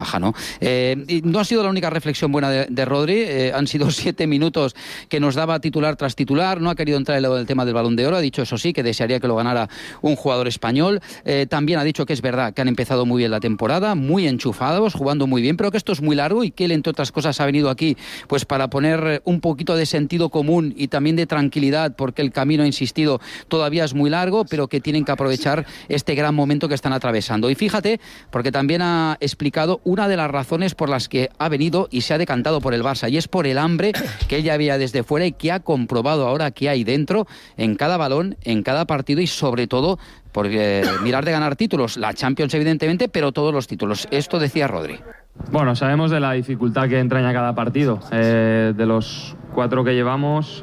baja, ¿no? Y no ha sido la única reflexión buena de Rodri. Han sido 7 minutos que nos daba titular tras titular. No ha querido entrar en el tema del Balón de Oro. Ha dicho, eso sí, que desearía que lo ganara un jugador español. También ha dicho que es verdad que han empezado muy bien la temporada, muy enchufados, jugando muy bien, pero que esto es muy largo y que él, entre otras cosas, ha venido aquí pues para poner un poquito de sentido común y también de tranquilidad, porque el camino, ha insistido, todavía es muy largo, pero que tienen que aprovechar este gran momento que están atravesando. Y fíjate, porque también ha explicado una de las razones por las que ha venido y se ha decantado por el Barça, y es por el hambre que ella veía desde fuera y que ha comprobado ahora que hay dentro, en cada balón, en cada partido, y sobre todo por mirar de ganar títulos, la Champions evidentemente, pero todos los títulos. Esto decía Rodri. Bueno, sabemos de la dificultad que entraña cada partido. De los 4 que llevamos,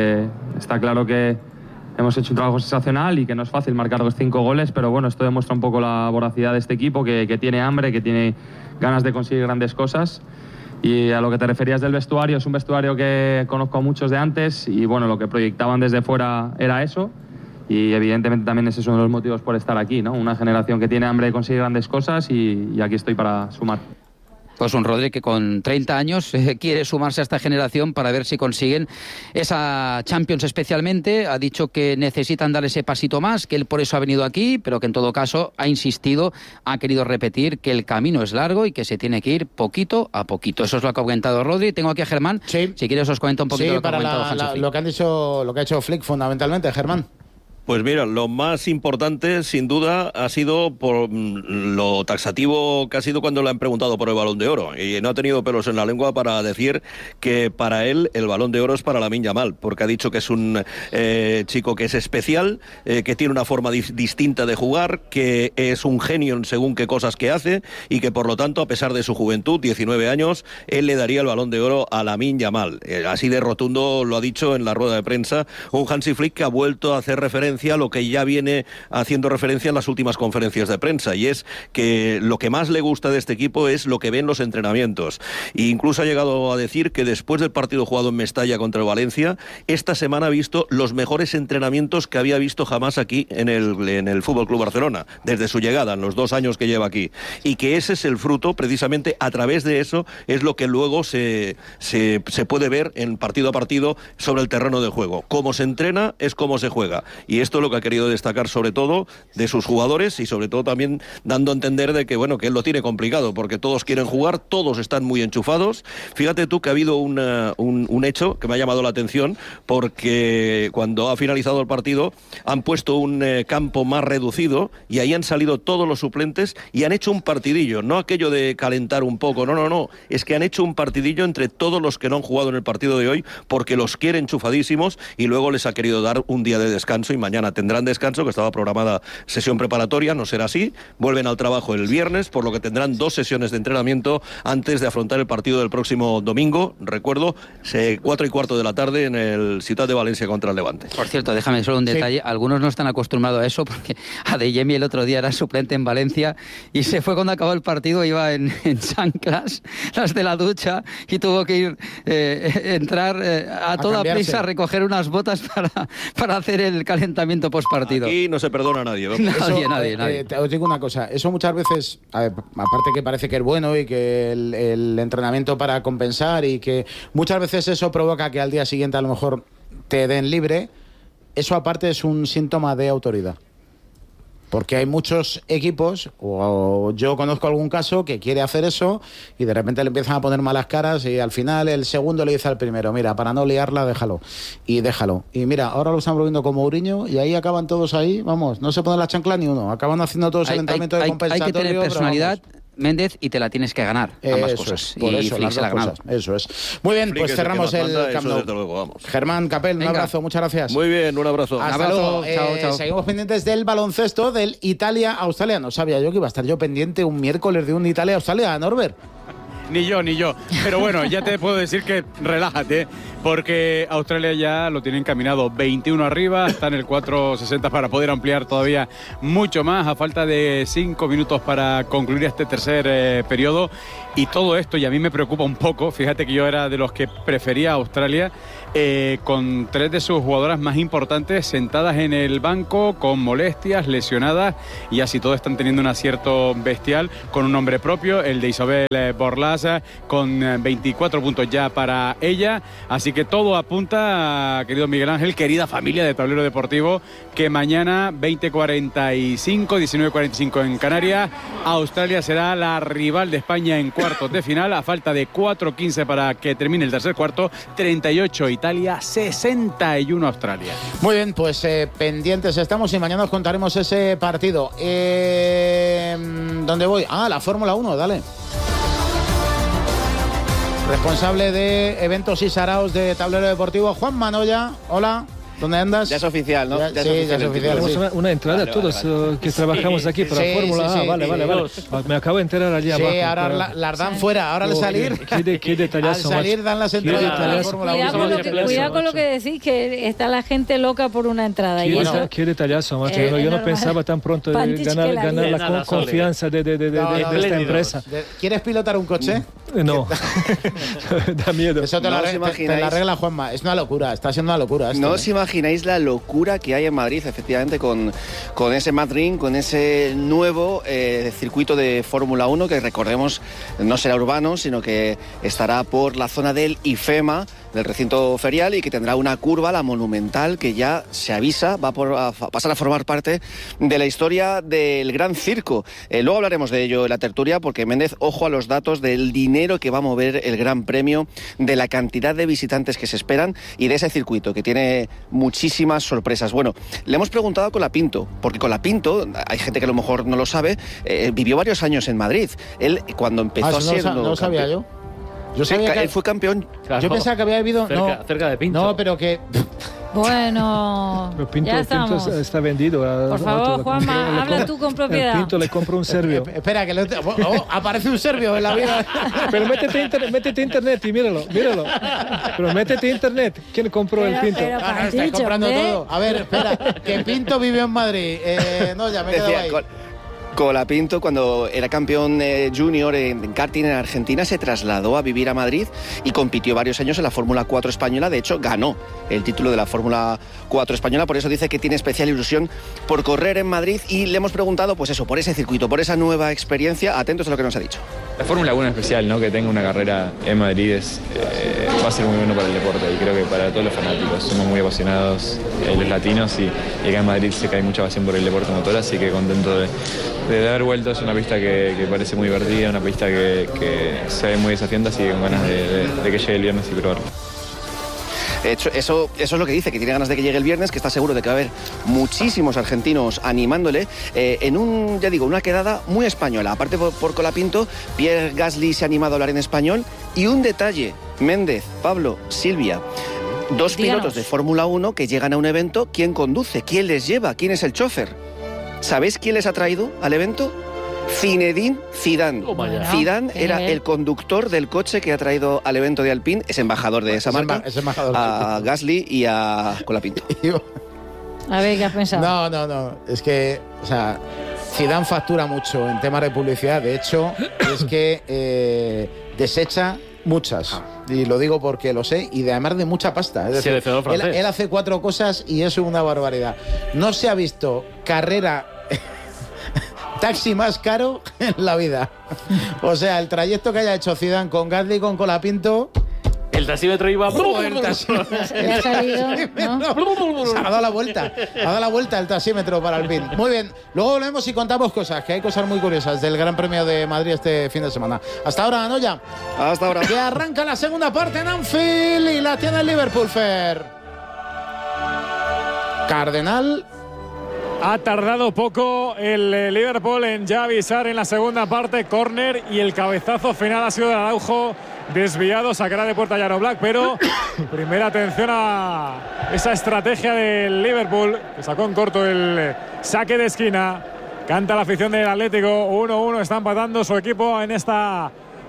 está claro que hemos hecho un trabajo sensacional y que no es fácil marcar los 5 goles, pero bueno, esto demuestra un poco la voracidad de este equipo, que tiene hambre, que tiene ganas de conseguir grandes cosas. Y a lo que te referías del vestuario, es un vestuario que conozco a muchos de antes y bueno, lo que proyectaban desde fuera era eso. Y evidentemente también ese es uno de los motivos por estar aquí, ¿no? Una generación que tiene hambre de conseguir grandes cosas y aquí estoy para sumar. Pues un Rodri que con 30 años quiere sumarse a esta generación para ver si consiguen esa Champions especialmente. Ha dicho que necesitan dar ese pasito más, que él por eso ha venido aquí, pero que en todo caso ha insistido, ha querido repetir que el camino es largo y que se tiene que ir poquito a poquito. Eso es lo que ha comentado Rodri. Tengo aquí a Germán. Sí. Si quieres os comento un poquito lo que ha comentado Hansi Flick. Lo que ha hecho Flick fundamentalmente, Germán. Pues mira, lo más importante, sin duda, ha sido por lo taxativo que ha sido cuando le han preguntado por el Balón de Oro. Y no ha tenido pelos en la lengua para decir que para él el Balón de Oro es para Lamine Yamal, porque ha dicho que es un chico que es especial, que tiene una forma distinta de jugar, que es un genio en según qué cosas que hace y que por lo tanto, a pesar de su juventud, 19 años, él le daría el Balón de Oro a Lamine Yamal. Así de rotundo lo ha dicho en la rueda de prensa un Hansi Flick que ha vuelto a hacer referencia a lo que ya viene haciendo referencia en las últimas conferencias de prensa, y es que lo que más le gusta de este equipo es lo que ven los entrenamientos. E incluso ha llegado a decir que después del partido jugado en Mestalla contra el Valencia, esta semana ha visto los mejores entrenamientos que había visto jamás aquí en el Fútbol Club Barcelona, desde su llegada, en los 2 años que lleva aquí. Y que ese es el fruto, precisamente a través de eso, es lo que luego se puede ver en partido a partido sobre el terreno de juego. Cómo se entrena es cómo se juega. Y esto es lo que ha querido destacar sobre todo de sus jugadores y sobre todo también dando a entender de que, bueno, que él lo tiene complicado porque todos quieren jugar, todos están muy enchufados. Fíjate tú que ha habido un hecho que me ha llamado la atención, porque cuando ha finalizado el partido han puesto un campo más reducido y ahí han salido todos los suplentes y han hecho un partidillo, no aquello de calentar un poco, no, es que han hecho un partidillo entre todos los que no han jugado en el partido de hoy porque los quiere enchufadísimos y luego les ha querido dar un día de descanso y mañana tendrán descanso, que estaba programada sesión preparatoria, no será así, vuelven al trabajo el viernes, por lo que tendrán 2 sesiones de entrenamiento antes de afrontar el partido del próximo domingo, recuerdo, 4:15 de la tarde en el Ciutat de Valencia contra el Levante. Por cierto, déjame solo un detalle, algunos no están acostumbrados a eso, porque Adeyemi el otro día era suplente en Valencia y se fue cuando acabó el partido, iba en chanclas, las de la ducha, y tuvo que ir entrar a toda prisa a recoger unas botas para hacer el calentamiento postpartido. Aquí no se perdona a nadie. Nadie. Os digo una cosa, eso muchas veces, aparte que parece que es bueno y que el entrenamiento para compensar y que muchas veces eso provoca que al día siguiente a lo mejor te den libre, eso aparte es un síntoma de autoridad. Porque hay muchos equipos, o yo conozco algún caso que quiere hacer eso y de repente le empiezan a poner malas caras y al final el segundo le dice al primero, mira, para no liarla, déjalo. Y mira, ahora lo están volviendo con Mourinho y ahí acaban todos ahí, vamos, no se pone la chancla ni uno, acaban haciendo todos el entrenamiento de compensatorio. Hay que tener personalidad, Méndez, y te la tienes que ganar, ambas cosas. Por eso, Flick se la ha ganado. Eso es. Muy bien, Flick, pues cerramos el Camp Nou. Desde luego, vamos. Germán Capel, un abrazo, muchas gracias. Muy bien, un abrazo. Hasta luego. Chao. Seguimos pendientes del baloncesto del Italia-Australia. No sabía yo que iba a estar yo pendiente un miércoles de un Italia-Australia, Norbert. Ni yo. Pero bueno, ya te puedo decir que relájate, porque Australia ya lo tiene encaminado 21 arriba, está en el 4.60 para poder ampliar todavía mucho más, a falta de 5 minutos para concluir este tercer periodo. Y todo esto, y a mí me preocupa un poco, fíjate que yo era de los que prefería a Australia, con 3 de sus jugadoras más importantes sentadas en el banco, con molestias, lesionadas, y así todos están teniendo un acierto bestial, con un nombre propio, el de Isabel Borlás, con 24 puntos ya para ella. Así que todo apunta, querido Miguel Ángel, querida familia de Tablero Deportivo, que mañana 20:45, 19:45 en Canarias, Australia será la rival de España en cuartos de final, a falta de 4:15 para que termine el tercer cuarto. 38 Italia, 61 Australia. Muy bien, pues pendientes estamos y mañana os contaremos ese partido. ¿Dónde voy? La Fórmula 1, dale. Responsable de eventos y saraos de Tablero Deportivo, Juan Manoya. Hola. ¿Dónde andas? Ya es oficial, ¿no? Ya es oficial. Tenemos una entrada todos que trabajamos aquí para la Fórmula. Vale. Me acabo de enterar allí abajo. Sí, ahora las dan fuera. Ahora al salir. Qué detallazo. Al salir dan las entradas para la Fórmula 1. Cuidado con lo que decís, que está la gente loca por una entrada. Qué detallazo, macho. Yo no pensaba tan pronto ganar la confianza de esta empresa. ¿Quieres pilotar un coche? No. Da miedo. Eso te lo arregla Juanma. Es una locura. Está siendo una locura esto. No os imagináis la locura que hay en Madrid, efectivamente, con ese Madrid, con ese nuevo circuito de Fórmula 1, que recordemos no será urbano, sino que estará por la zona del IFEMA, del recinto ferial, y que tendrá una curva, la Monumental, que ya se avisa, va a pasar a formar parte de la historia del Gran Circo. Luego hablaremos de ello en la tertulia, porque Méndez, ojo a los datos del dinero que va a mover el Gran Premio, de la cantidad de visitantes que se esperan y de ese circuito, que tiene muchísimas sorpresas. Bueno, le hemos preguntado a Colapinto, porque Colapinto, hay gente que a lo mejor no lo sabe, vivió varios años en Madrid. Él, cuando empezó siendo... No lo sabía yo. Yo sabía que él fue campeón. Claro, yo pensaba que había vivido cerca de Pinto. No, pero que... Bueno, pero Pinto está vendido. Por favor, Juanma, habla tú con propiedad. Pinto le compro un serbio. Espera, que aparece un serbio en la vida. Pero métete internet y míralo. Pero métete internet. ¿Quién compró el Pinto? Está comprando todo. A ver, espera, que Pinto vive en Madrid. No, ya me he quedado ahí. Colapinto, cuando era campeón junior en karting en Argentina, se trasladó a vivir a Madrid y compitió varios años en la Fórmula 4 española. De hecho, ganó el título de la Fórmula 4 española. Por eso dice que tiene especial ilusión por correr en Madrid, y le hemos preguntado, pues eso, por ese circuito, por esa nueva experiencia. Atentos a lo que nos ha dicho. La Fórmula 1 es especial, ¿no? Que tenga una carrera en Madrid va a ser muy bueno para el deporte, y creo que para todos los fanáticos. Somos muy apasionados los latinos, y acá en Madrid sé que hay mucha pasión por el deporte motor, así que contento de haber vuelto. Es una pista que parece muy divertida, una pista que se ve muy desafiante, así que con ganas de que llegue el viernes y probarlo. Eso es lo que dice, que tiene ganas de que llegue el viernes, que está seguro de que va a haber muchísimos argentinos animándole en una quedada muy española. Aparte por Colapinto, Pierre Gasly se ha animado a hablar en español. Y un detalle, Méndez, Pablo, Silvia, dos pilotos de Fórmula 1 que llegan a un evento. ¿Quién conduce? ¿Quién les lleva? ¿Quién es el chofer? ¿Sabéis quién les ha traído al evento? Zinedine Zidane. Zidane era el conductor del coche que ha traído al evento de Alpine. Es embajador de esa marca. Es embajador, a Gasly y a Colapinto. A ver, ¿qué has pensado? No. Es que, o sea, Zidane factura mucho en temas de publicidad. De hecho, es que desecha muchas. Y lo digo porque lo sé, y además de mucha pasta. Es decir, él hace 4 cosas y eso es una barbaridad. No se ha visto carrera... taxi más caro en la vida. O sea, el trayecto que haya hecho Zidane con Gasly y con Colapinto... El taxímetro iba... Le ha salido, ¿no? Se ha dado la vuelta. Ha dado la vuelta el taxímetro para Alpine. Muy bien. Luego volvemos y contamos cosas, que hay cosas muy curiosas del Gran Premio de Madrid este fin de semana. Hasta ahora, Noya. Hasta ahora. Que arranca la segunda parte en Anfield y la tiene el Liverpool, Fer. Cardenal... Ha tardado poco el Liverpool en ya avisar en la segunda parte, córner, y el cabezazo final ha sido de Araujo, desviado, sacará de puerta Yaro Black, pero primera atención a esa estrategia del Liverpool, que sacó en corto el saque de esquina. Canta la afición del Atlético, 1-1, está empatando su equipo en esta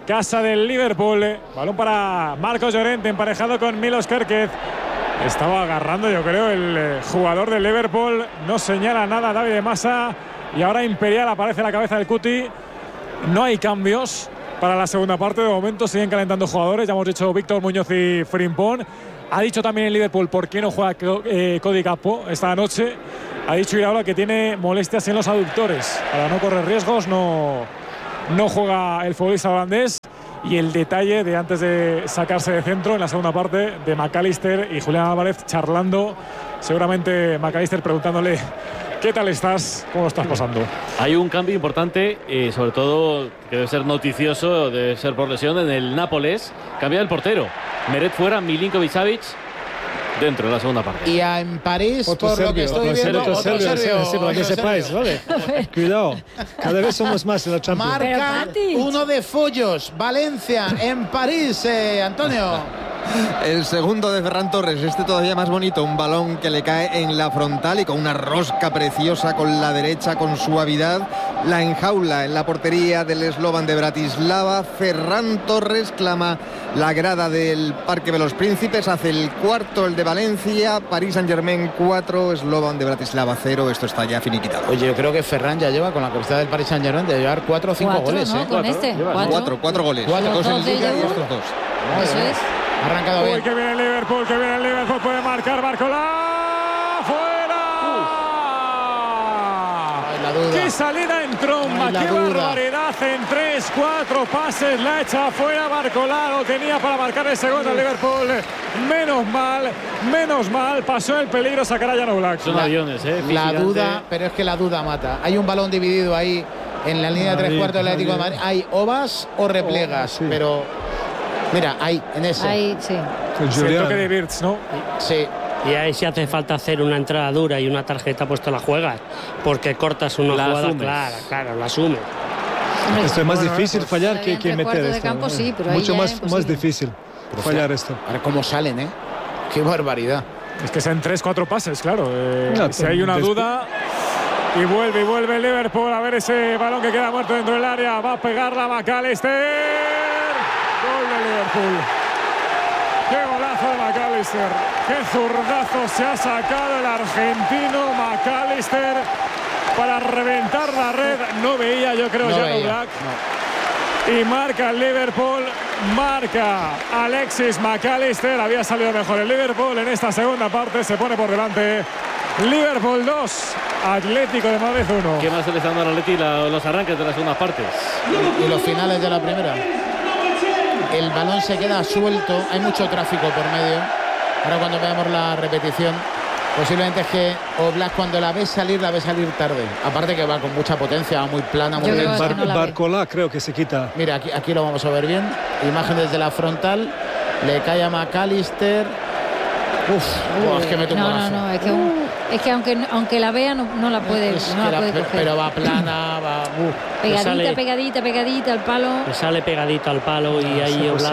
casa del Liverpool. Balón para Marcos Llorente, emparejado con Milos Kerkez. Estaba agarrando, yo creo, el jugador del Liverpool. No señala nada David de Massa. Y ahora Imperial aparece en la cabeza del Cuti. No hay cambios para la segunda parte. De momento siguen calentando jugadores. Ya hemos dicho Víctor Muñoz y Frimpong. Ha dicho también el Liverpool por qué no juega Cody Gakpo esta noche. Ha dicho Iraola que tiene molestias en los aductores. Para no correr riesgos no juega el futbolista holandés. Y el detalle de antes de sacarse de centro en la segunda parte de McAllister y Julián Álvarez charlando. Seguramente McAllister preguntándole: ¿qué tal estás? ¿Cómo lo estás pasando? Hay un cambio importante, sobre todo que debe ser noticioso, debe ser por lesión, en el Nápoles. Cambia el portero. Meret fuera, Milinković-Savić dentro de la segunda parte. Y en París, por lo que estoy viendo, otro serbio. Sí, para que sepáis, ¿vale? Cuidado, cada vez somos más en la Champions. Marca uno de Follos, Valencia, en París, Antonio. El segundo de Ferran Torres, este todavía más bonito, un balón que le cae en la frontal y con una rosca preciosa con la derecha, con suavidad, la enjaula en la portería del Slovan de Bratislava. Ferran Torres clama la grada del Parque de los Príncipes, hace el cuarto el de Valencia, Paris Saint-Germain 4, Slovan de Bratislava 0, esto está ya finiquitado. Oye, yo creo que Ferran ya lleva con la camiseta del Paris Saint-Germain de llevar 4 o 5 goles, ¿no? Con este. 4 goles, 2 en Liga y estos 2. Eso es. Ha arrancado bien. Uy, que viene el Liverpool, puede marcar Barcola. ¡Fuera! La duda. ¡Qué salida en tromba! ¡Qué barbaridad! En 3-4 pases la echa fuera Barcola. Lo tenía para marcar el segundo al Liverpool. Menos mal. Pasó el peligro, sacará Jan Oblak. Son aviones, La duda, pero es que la duda mata. Hay un balón dividido ahí en la línea de 3/4 del Atlético de Madrid. Hay o vas o replegas, sí. Pero mira, ahí, en ese. Ahí, sí. El toque de Wirtz, ¿no? Sí. Y ahí si hace falta hacer una entrada dura y una tarjeta, pues te la juegas, porque cortas una jugada clara, claro, la asumes. Esto es más difícil fallar que meter de esto. campo, sí, pero mucho ahí más difícil fallar esto. Ahora cómo salen, qué barbaridad. Es que sean 3-4 pases, claro. Si hay una duda. Y vuelve el Liverpool a ver ese balón que queda muerto dentro del área. Va a pegarla McAllister. Gol de Liverpool. ¡Qué golazo de McAllister! ¡Qué zurdazo se ha sacado el argentino McAllister para reventar la red! No veía, yo creo, Jan Oblak. Y marca el Liverpool, marca Alexis McAllister. Había salido mejor el Liverpool en esta segunda parte. Se pone por delante Liverpool 2, Atlético de Madrid 1. ¿Qué más se le está dando al Atleti los arranques de las segundas partes? Y los finales de la primera. El balón se queda suelto, hay mucho tráfico por medio. Ahora cuando veamos la repetición, posiblemente es que Oblak cuando la ve salir tarde. Aparte que va con mucha potencia, muy plana, muy bien. Barcola creo que se quita. Mira, aquí lo vamos a ver bien. Imagen desde la frontal. Le cae a McAllister. Es que mete un golazo. No, es que aunque la vea no la puede, coger. Pero va plana, va... Pegadita al palo. Le sale pegadito al palo y ahí Oblak.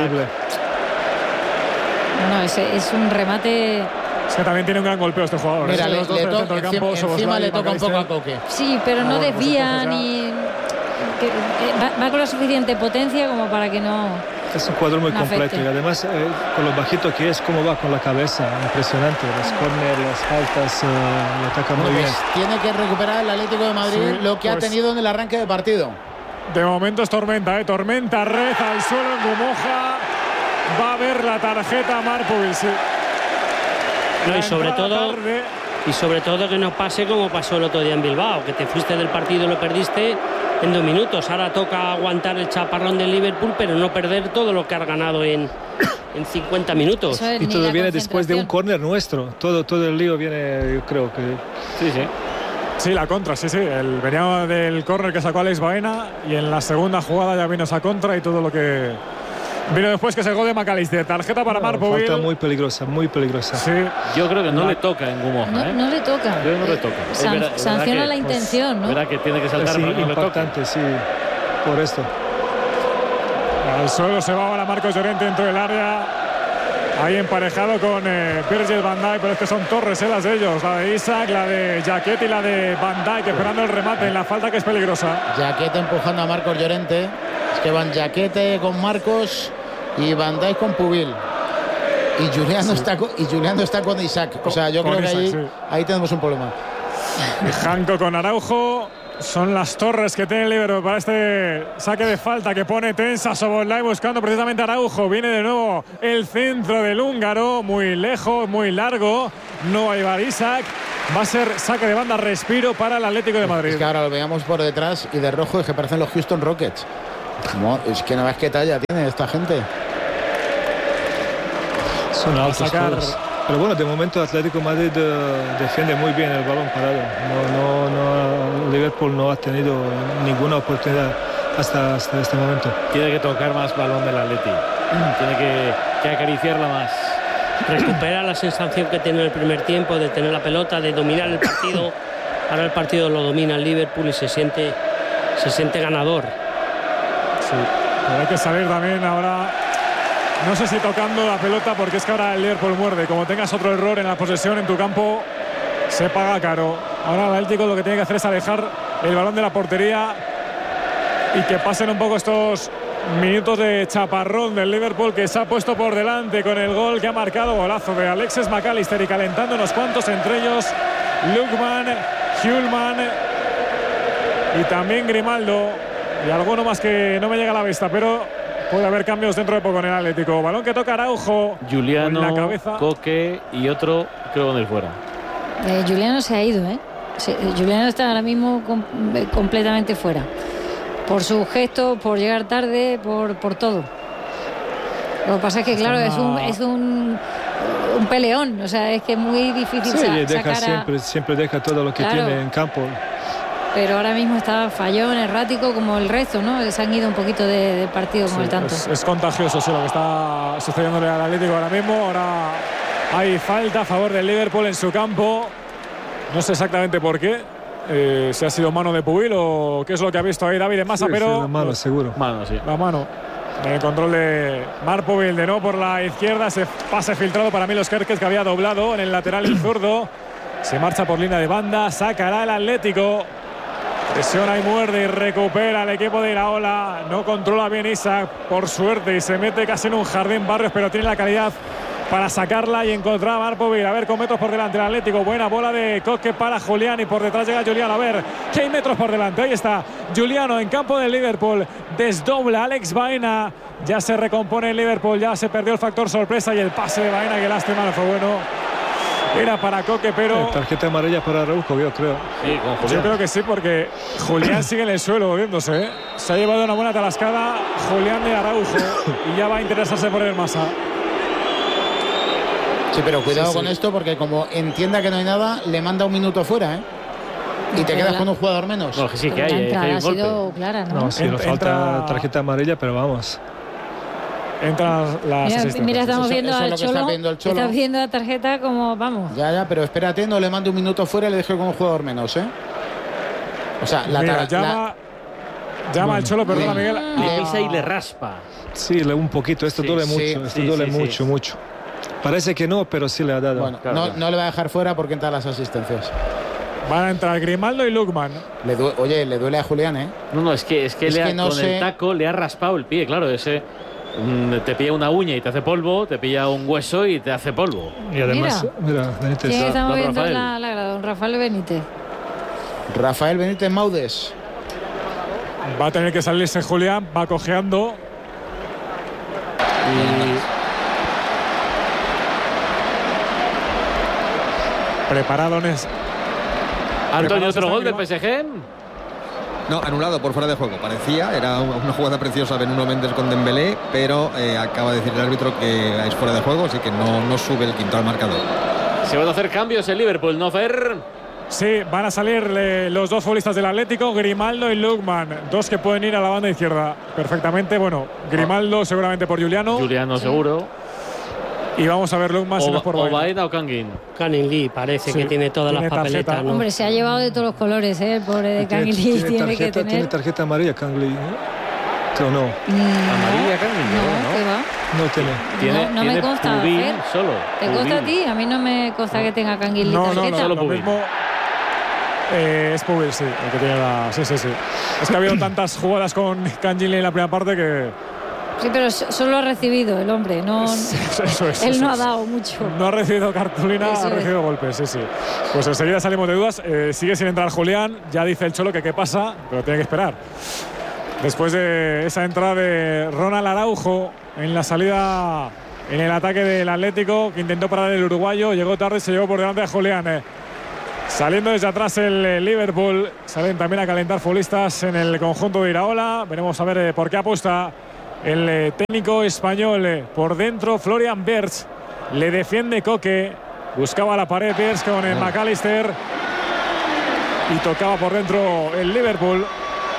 No, es un remate. Es que también tiene un gran golpeo este jugador. Mira, encima le toca un poco a Coque. Sí, pero no desvía ni... Va con la suficiente potencia como para que no... Es un jugador muy completo y además con lo bajito que es, cómo va con la cabeza, impresionante. Los corners, las faltas, lo ataca muy bien. Tiene que recuperar el Atlético de Madrid lo que ha tenido en el arranque de partido. De momento es tormenta, tormenta, red al suelo en Gumoja. Va a ver la tarjeta Markovic. No, y sobre todo que no pase como pasó el otro día en Bilbao, que te fuiste del partido y lo perdiste en 2 minutos. Ahora toca aguantar el chaparrón del Liverpool, pero no perder todo lo que has ganado en 50 minutos. Y todo viene después de un córner nuestro. Todo el lío viene, yo creo que... Sí, la contra, sí. Venía del córner que sacó Alex Baena y en la segunda jugada ya vino esa contra y todo lo que vino después, que es el gol de McAllister. Tarjeta para Markovic. Falta muy peligrosa. Sí. Yo creo que no le toca en Gumoja. No le toca. Yo no le toca. Sanciona la intención, ¿no? Verá que tiene que saltar para que no le toque. Sí, por esto. Al suelo se va ahora Marcos Llorente dentro del área. Ahí emparejado con Virgil van Dijk, pero es que son torres las de ellos. La de Isaac, la de Jaquet y la de Van Dijk esperando el remate en la falta, que es peligrosa. Jaquet empujando a Marcos Llorente. Es que van Jaquete con Marcos y Van Dijk con Pubil. Y Juliano, está con Isaac. O sea, yo creo que ahí tenemos un problema. Janko con Araujo. Son las torres que tiene el Liverpool para este saque de falta que pone tensa Szoboszlai buscando precisamente a Araujo. Viene de nuevo el centro del húngaro, muy lejos, muy largo. No va a llevar Isaac. Va a ser saque de banda, respiro para el Atlético de Madrid. Es que ahora lo veamos por detrás y de rojo es que parecen los Houston Rockets. Es que no ves qué talla tiene esta gente. Son altos todos. Pero bueno, de momento Atlético de Madrid defiende muy bien el balón parado. Liverpool no ha tenido ninguna oportunidad hasta este momento. Tiene que tocar más balón del Atleti. Tiene que acariciarla más. Recupera la sensación que tiene en el primer tiempo de tener la pelota, de dominar el partido. Ahora el partido lo domina el Liverpool y se siente ganador. Sí, pero hay que salir también ahora. No sé si tocando la pelota, porque es que ahora el Liverpool muerde. Como tengas otro error en la posesión en tu campo, se paga caro. Ahora el Atlético lo que tiene que hacer es alejar el balón de la portería y que pasen un poco estos minutos de chaparrón del Liverpool, que se ha puesto por delante con el gol que ha marcado, golazo de Alexis McAllister, y calentando unos cuantos, entre ellos Lookman, Hjulman y también Grimaldo, y alguno más que no me llega a la vista, pero puede haber cambios dentro de poco en el Atlético. Balón que toca Araujo. Juliano, con la cabeza. Coque y otro, creo, con el fuera. Juliano se ha ido, ¿eh? Juliano está ahora mismo completamente fuera. Por sus gestos, por llegar tarde, por todo. Lo que pasa es que, claro, es un peleón. O sea, es que es muy difícil sacar siempre deja todo lo que tiene en campo. Pero ahora mismo está fallón, errático, como el resto, ¿no? Se han ido un poquito de partido con el tanto. Es contagioso, sí, lo que está sucediéndole al Atlético ahora mismo. Ahora hay falta a favor del Liverpool en su campo. No sé exactamente por qué. Si ha sido mano de Pubil o qué es lo que ha visto ahí David en Masa, pero... Sí, la mano, seguro. Mano, sí. La mano. El control de Marc Pubil, de nuevo por la izquierda. Ese pase filtrado para Milos Kerkez, que había doblado en el lateral el zurdo. Se marcha por línea de banda. Sacará el Atlético. Presiona y muerde y recupera el equipo de Iraola. No controla bien Isaac, por suerte, y se mete casi en un jardín Barrios, pero tiene la calidad para sacarla y encontrar a Marc Pubil. A ver, con metros por delante el Atlético. Buena bola de Coque para Julián, y por detrás llega Julián. A ver, que hay metros por delante. Ahí está Juliano en campo del Liverpool. Desdobla Alex Baena. Ya se recompone el Liverpool. Ya se perdió el factor sorpresa, y el pase de Baena, que lástima, no fue bueno. Era para Coque, pero... Tarjeta amarilla para Araujo, yo creo. Sí, con Julián. Yo creo que sí, porque Julián sigue en el suelo moviéndose, ¿eh? Se ha llevado una buena talascada Julián de Araujo y ya va a interesarse por el Masa. Sí, pero cuidado con esto, porque como entienda que no hay nada, le manda un minuto fuera, ¿eh? Y te quedas con un jugador menos. No, que sí que hay, la entrada hay un ha sido golpe. clara, ¿no? No, sí, nos falta tarjeta amarilla, pero vamos. Entran las asistencias. Mira, estamos viendo eso al es lo que está Cholo. viendo el Cholo. Estás viendo la tarjeta como, vamos. Ya, pero espérate, no le mando un minuto fuera y le dejo con un jugador menos, ¿eh? O sea, llama al Cholo, perdona, Miguel. Le pisa y le raspa. Sí, un poquito, esto duele mucho. Esto duele mucho. Parece que no, pero sí le ha dado. Bueno, claro. No le va a dejar fuera porque entran las asistencias. Van a entrar Grimaldo y Lookman. Oye, le duele a Julián, ¿eh? No, es que con el taco le ha raspado el pie, claro, ese... Te pilla una uña y te hace polvo, te pilla un hueso y te hace polvo. Y además, mira Benítez. ¿Quién está moviendo la grada? Don Rafael Benítez. Rafael Benítez Maudes. Va a tener que salirse Julián, va cojeando. Preparado Antonio, otro gol del PSG. No, anulado por fuera de juego. Parecía, era una jugada preciosa de Nuno Méndez con Dembélé, pero acaba de decir el árbitro que es fuera de juego, así que no sube el quinto al marcador. Se van a hacer cambios en Liverpool, ¿no, Fer? Sí, van a salir los dos futbolistas del Atlético, Grimaldo y Lookman, dos que pueden ir a la banda izquierda perfectamente. Bueno, Grimaldo seguramente por Juliano. Juliano seguro. Y vamos a ver Lookman si no es por Baena. O Baena o Kangin. Kangin Lee parece que tiene todas las papeletas, ¿no? Hombre, se ha llevado de todos los colores, ¿eh? El pobre de Kangin Lee tiene tarjeta amarilla Kangin Lee, ¿no? No. ¿Amarilla Kangin? No, ¿qué va? No tiene. No me consta, Fer. Solo. ¿Te consta a ti? A mí no me consta que tenga Kangin Lee tarjeta. No, lo mismo. Es Pubil, sí, el que tiene la... Sí. Es que ha habido tantas jugadas con Kang Jin Lee en la primera parte que... Sí, pero solo ha recibido el hombre, no. Eso es. Él no ha dado mucho. No ha recibido cartulina, ha recibido golpes, sí. Pues enseguida salimos de dudas. Sigue sin entrar Julián, ya dice el Cholo que qué pasa, pero tiene que esperar. Después de esa entrada de Ronald Araujo en la salida, en el ataque del Atlético, que intentó parar el uruguayo, llegó tarde y se llevó por delante a Julián. Saliendo desde atrás el Liverpool, salen también a calentar futbolistas en el conjunto de Iraola. Veremos a ver por qué apuesta el técnico español. Por dentro Florian Wirtz, le defiende Coque, buscaba la pared Wirtz con el McAllister y tocaba por dentro el Liverpool.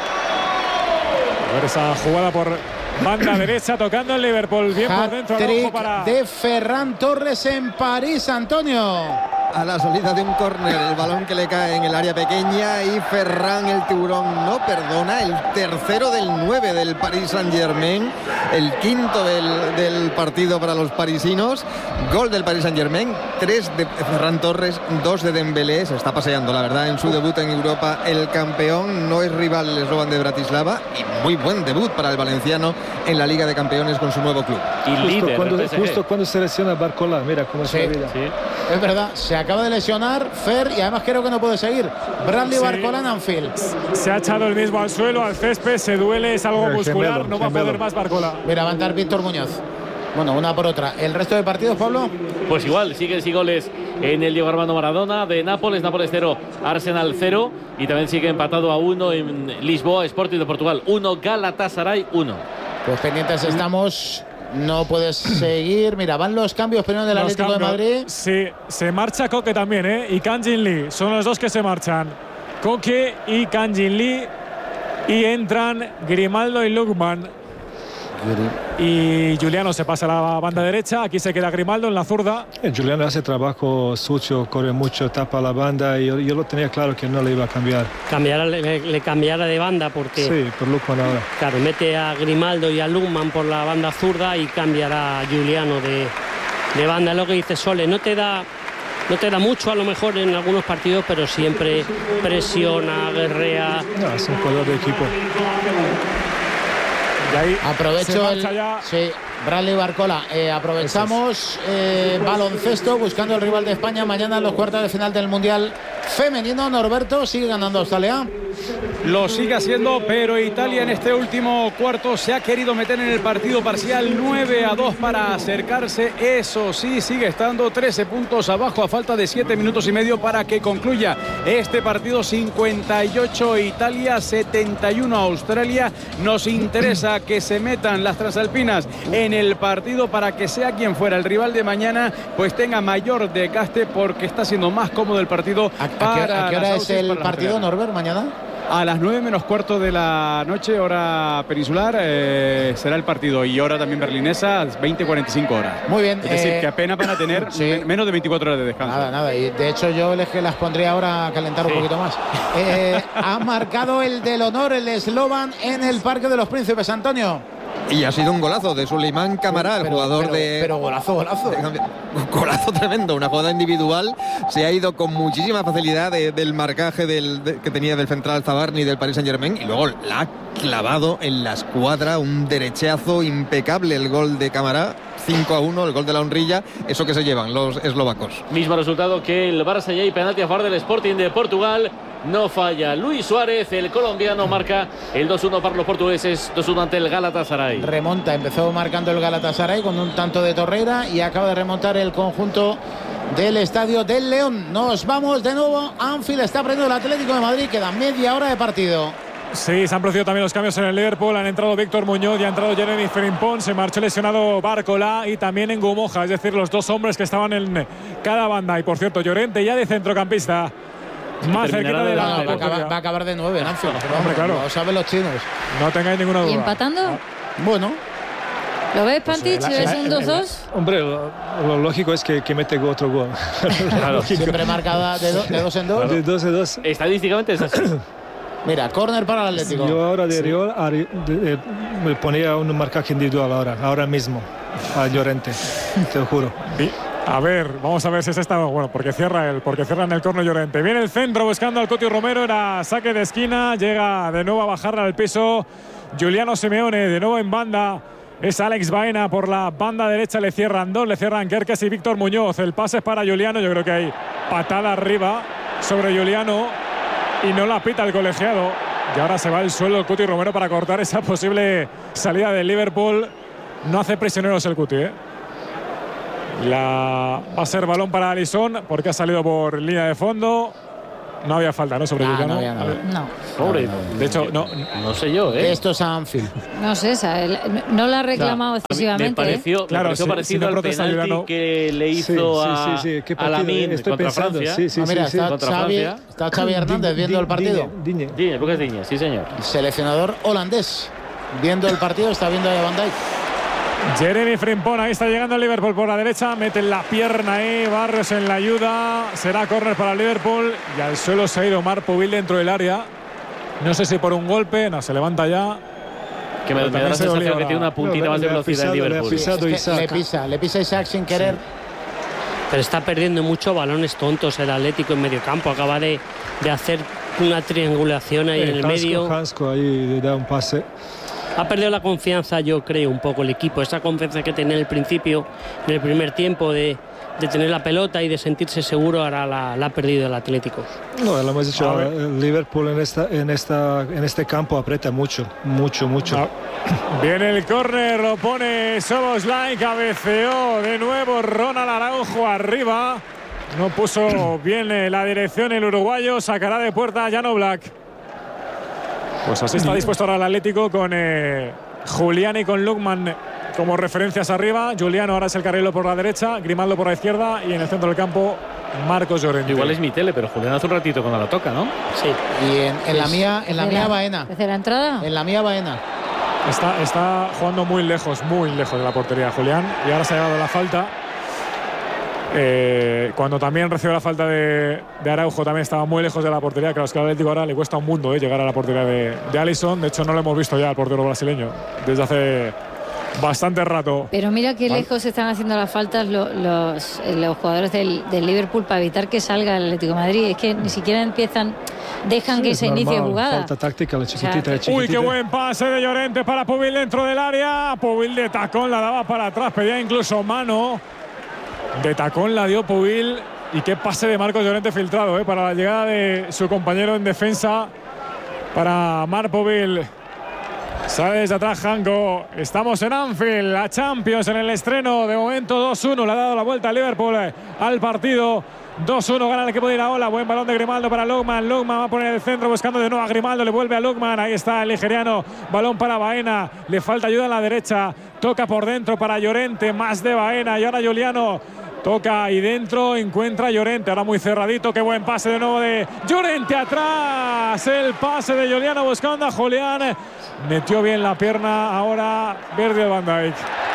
A ver esa jugada por banda derecha, tocando el Liverpool, bien por dentro. Hat-trick de Ferran Torres en París, Antonio. A la salida de un córner, el balón que le cae en el área pequeña y Ferran, el tiburón, no perdona. El tercero del 9 del Paris Saint-Germain, el quinto del partido para los parisinos. Gol del Paris Saint-Germain, 3 de Ferran Torres, 2 de Dembélé. Se está paseando, la verdad, en su debut en Europa. El campeón no es rival el Slovan de Bratislava y muy buen debut para el valenciano en la Liga de Campeones con su nuevo club. Y justo cuando se lesiona Barcola, mira cómo es la vida. Sí. Es verdad, se acaba de lesionar Fer y además creo que no puede seguir. Bradley Barcola en Anfield. Se ha echado el mismo al suelo, al césped, se duele, es algo muscular, no va a poder más Barcola. Mira, va a entrar Víctor Muñoz. Bueno, una por otra. ¿El resto de partidos, Pablo? Pues igual, siguen sin goles en el Diego Armando Maradona de Nápoles 0, Arsenal 0, y también sigue empatado a 1 en Lisboa, Sporting de Portugal 1, Galatasaray 1. Pues pendientes estamos. No puedes seguir. Mira, van los cambios primero del Atlético de Madrid. Sí, se marcha Coque también, y Kang Jin Lee. Son los dos que se marchan. Coque y Kang Jin Lee. Y entran Grimaldo y Lukman. Y Juliano se pasa a la banda derecha. Aquí se queda Grimaldo en la zurda. Juliano hace trabajo sucio, corre mucho, tapa la banda. Y yo lo tenía claro que no le iba a cambiar. Le cambiara de banda porque... Sí, por Lukman ahora. Claro, mete a Grimaldo y a Lukman por la banda zurda y cambiará a Juliano de banda. Es lo que dice Sole. No te da mucho a lo mejor en algunos partidos, pero siempre presiona, guerrea. No, es un jugador de equipo. Y ahí aprovecho sí, Bradley Barcola. Aprovechamos baloncesto buscando el rival de España mañana en los cuartos de final del Mundial Femenino. Norberto, sigue ganando Australia. Lo sigue haciendo, pero Italia en este último cuarto se ha querido meter en el partido parcial 9-2 para acercarse. Eso sí, sigue estando 13 puntos abajo a falta de 7 minutos y medio para que concluya este partido. 58 Italia, 71 Australia. Nos interesa que se metan las transalpinas en el partido para que sea quien fuera el rival de mañana, pues tenga mayor desgaste, porque está siendo más cómodo el partido. ¿A qué hora es el partido, Norbert, mañana? A las 9 menos cuarto de la noche, hora peninsular, será el partido. Y hora también berlinesa, 20:45 horas. Muy bien. Es decir, que apenas van a tener menos de 24 horas de descanso. Nada. Y de hecho yo les pondría ahora a calentar un poquito más. Ha marcado el del honor el Slovan en el Parque de los Príncipes, Antonio. Y ha sido un golazo de Suleiman Camará, el jugador de... Pero golazo. Golazo tremendo, una jugada individual. Se ha ido con muchísima facilidad del marcaje que tenía del central Zabarni del Paris Saint-Germain, y luego la ha clavado en la escuadra, un derechazo impecable el gol de Camará. 5-1, el gol de la honrilla, eso que se llevan los eslovacos. Mismo resultado que el Barça, y hay penalti a favor del Sporting de Portugal. No falla Luis Suárez, el colombiano marca el 2-1 para los portugueses, 2-1 ante el Galatasaray. Remonta, empezó marcando el Galatasaray con un tanto de Torreira y acaba de remontar el conjunto del Estadio del León. Nos vamos de nuevo. Anfield está aprendiendo el Atlético de Madrid, queda media hora de partido. Sí, se han producido también los cambios en el Liverpool. Han entrado Víctor Muñoz y ha entrado Jeremy Frimpong. Se marchó lesionado Barcola y también en Gumoja, es decir, los dos hombres que estaban en cada banda. Y por cierto, Llorente ya de centrocampista, más cerquita de la... Va a acabar de 9 en Anfield. Hombre, claro. Lo saben los chinos. No tengáis ninguna duda. ¿Y empatando? Bueno. ¿Lo ves, Pantich? ¿Ves un 2-2? Hombre, lo lógico es que mete otro gol. Claro, siempre marcada de 2 en 2. De 2 en 2. Estadísticamente es así. Mira, córner para el Atlético. Yo ahora me ponía un marcaje individual ahora mismo a Llorente, te lo juro. A ver, vamos a ver si es esta. Bueno, porque cierra en el córner Llorente. Viene el centro buscando al Coti Romero. Era saque de esquina. Llega de nuevo a bajarla al piso Giuliano Simeone. De nuevo en banda. Es Alex Baena por la banda derecha. Le cierran dos. Le cierran Kerkes y Víctor Muñoz. El pase es para Giuliano. Yo creo que hay patada arriba sobre Giuliano. Y no la pita el colegiado. Y ahora se va al suelo el Coti Romero para cortar esa posible salida del Liverpool. No hace prisioneros el Cuti, Va a ser balón para Alisson porque ha salido por línea de fondo. No había falta, ¿no? Sobre Giuliano. No había nada. No. Pobre. De hecho, no sé yo, Esto es Anfield. No sé, no la ha reclamado excesivamente. Me pareció parecido al penalti que le hizo a Lamine contra Francia. Mira, está Xavi Hernández viendo el partido. Digne, porque es Digne, sí señor. El seleccionador holandés viendo el partido, está viendo a Van Dijk. Jeremy Frimpong, ahí está llegando el Liverpool por la derecha, mete la pierna ahí, Barrios en la ayuda, será córner para el Liverpool y al suelo se ha ido Marpoville dentro del área, no sé si por un golpe, no, se levanta ya. Que me da la sensación que tiene una puntita más de velocidad el Liverpool. Le pisa Isaac sin querer. Sí. Pero está perdiendo muchos balones tontos el Atlético en medio campo, acaba de hacer una triangulación ahí en el medio. Hansco ahí da un pase. Ha perdido la confianza, yo creo, un poco el equipo. Esa confianza que tenía en el principio, en el primer tiempo, de tener la pelota y de sentirse seguro, ahora la ha perdido el Atlético. No, lo hemos dicho, el Liverpool en este campo aprieta mucho. Viene el córner, lo pone Szoboszlai, cabeceó de nuevo Ronald Araujo arriba. No puso bien la dirección el uruguayo, sacará de puerta Jan Oblak. Pues así está dispuesto ahora el Atlético con Julián y con Lookman como referencias arriba. Giuliano ahora es el carrilero por la derecha, Grimaldo por la izquierda y en el centro del campo Marcos Llorente. Igual es mi tele, pero Julián hace un ratito cuando la toca, ¿no? Sí. Y en la mía Baena. ¿Desde la entrada? En la mía Baena. Está jugando muy lejos de la portería Julián y ahora se ha llevado la falta. Cuando también recibió la falta de Araujo también estaba muy lejos de la portería. Claro, es que al Atlético ahora le cuesta un mundo llegar a la portería de Alisson. De hecho no lo hemos visto ya al portero brasileño desde hace bastante rato. Pero mira qué lejos están haciendo las faltas los jugadores del Liverpool para evitar que salga el Atlético de Madrid. Es que ni siquiera dejan que se inicie jugada. Falta táctica, la chiquitita. Uy, qué buen pase de Llorente para Pubil dentro del área. Pubil de tacón la daba para atrás, pedía incluso mano. De tacón la dio Pubil y qué pase de Marcos Llorente filtrado para la llegada de su compañero en defensa para Marc Pubil. Sale desde atrás Janko. Estamos en Anfield, la Champions en el estreno. De momento 2-1, le ha dado la vuelta al Liverpool al partido. 2-1 gana el equipo de Iraola. Buen balón de Grimaldo para Lookman. Lookman va a poner el centro buscando de nuevo a Grimaldo. Le vuelve a Lookman. Ahí está el nigeriano. Balón para Baena. Le falta ayuda en la derecha. Toca por dentro para Llorente. Más de Baena. Y ahora Giuliano. Toca ahí dentro. Encuentra a Llorente. Ahora muy cerradito. Qué buen pase de nuevo de Llorente atrás. El pase de Giuliano buscando a Julián. Metió bien la pierna. Ahora Virgil van Dijk.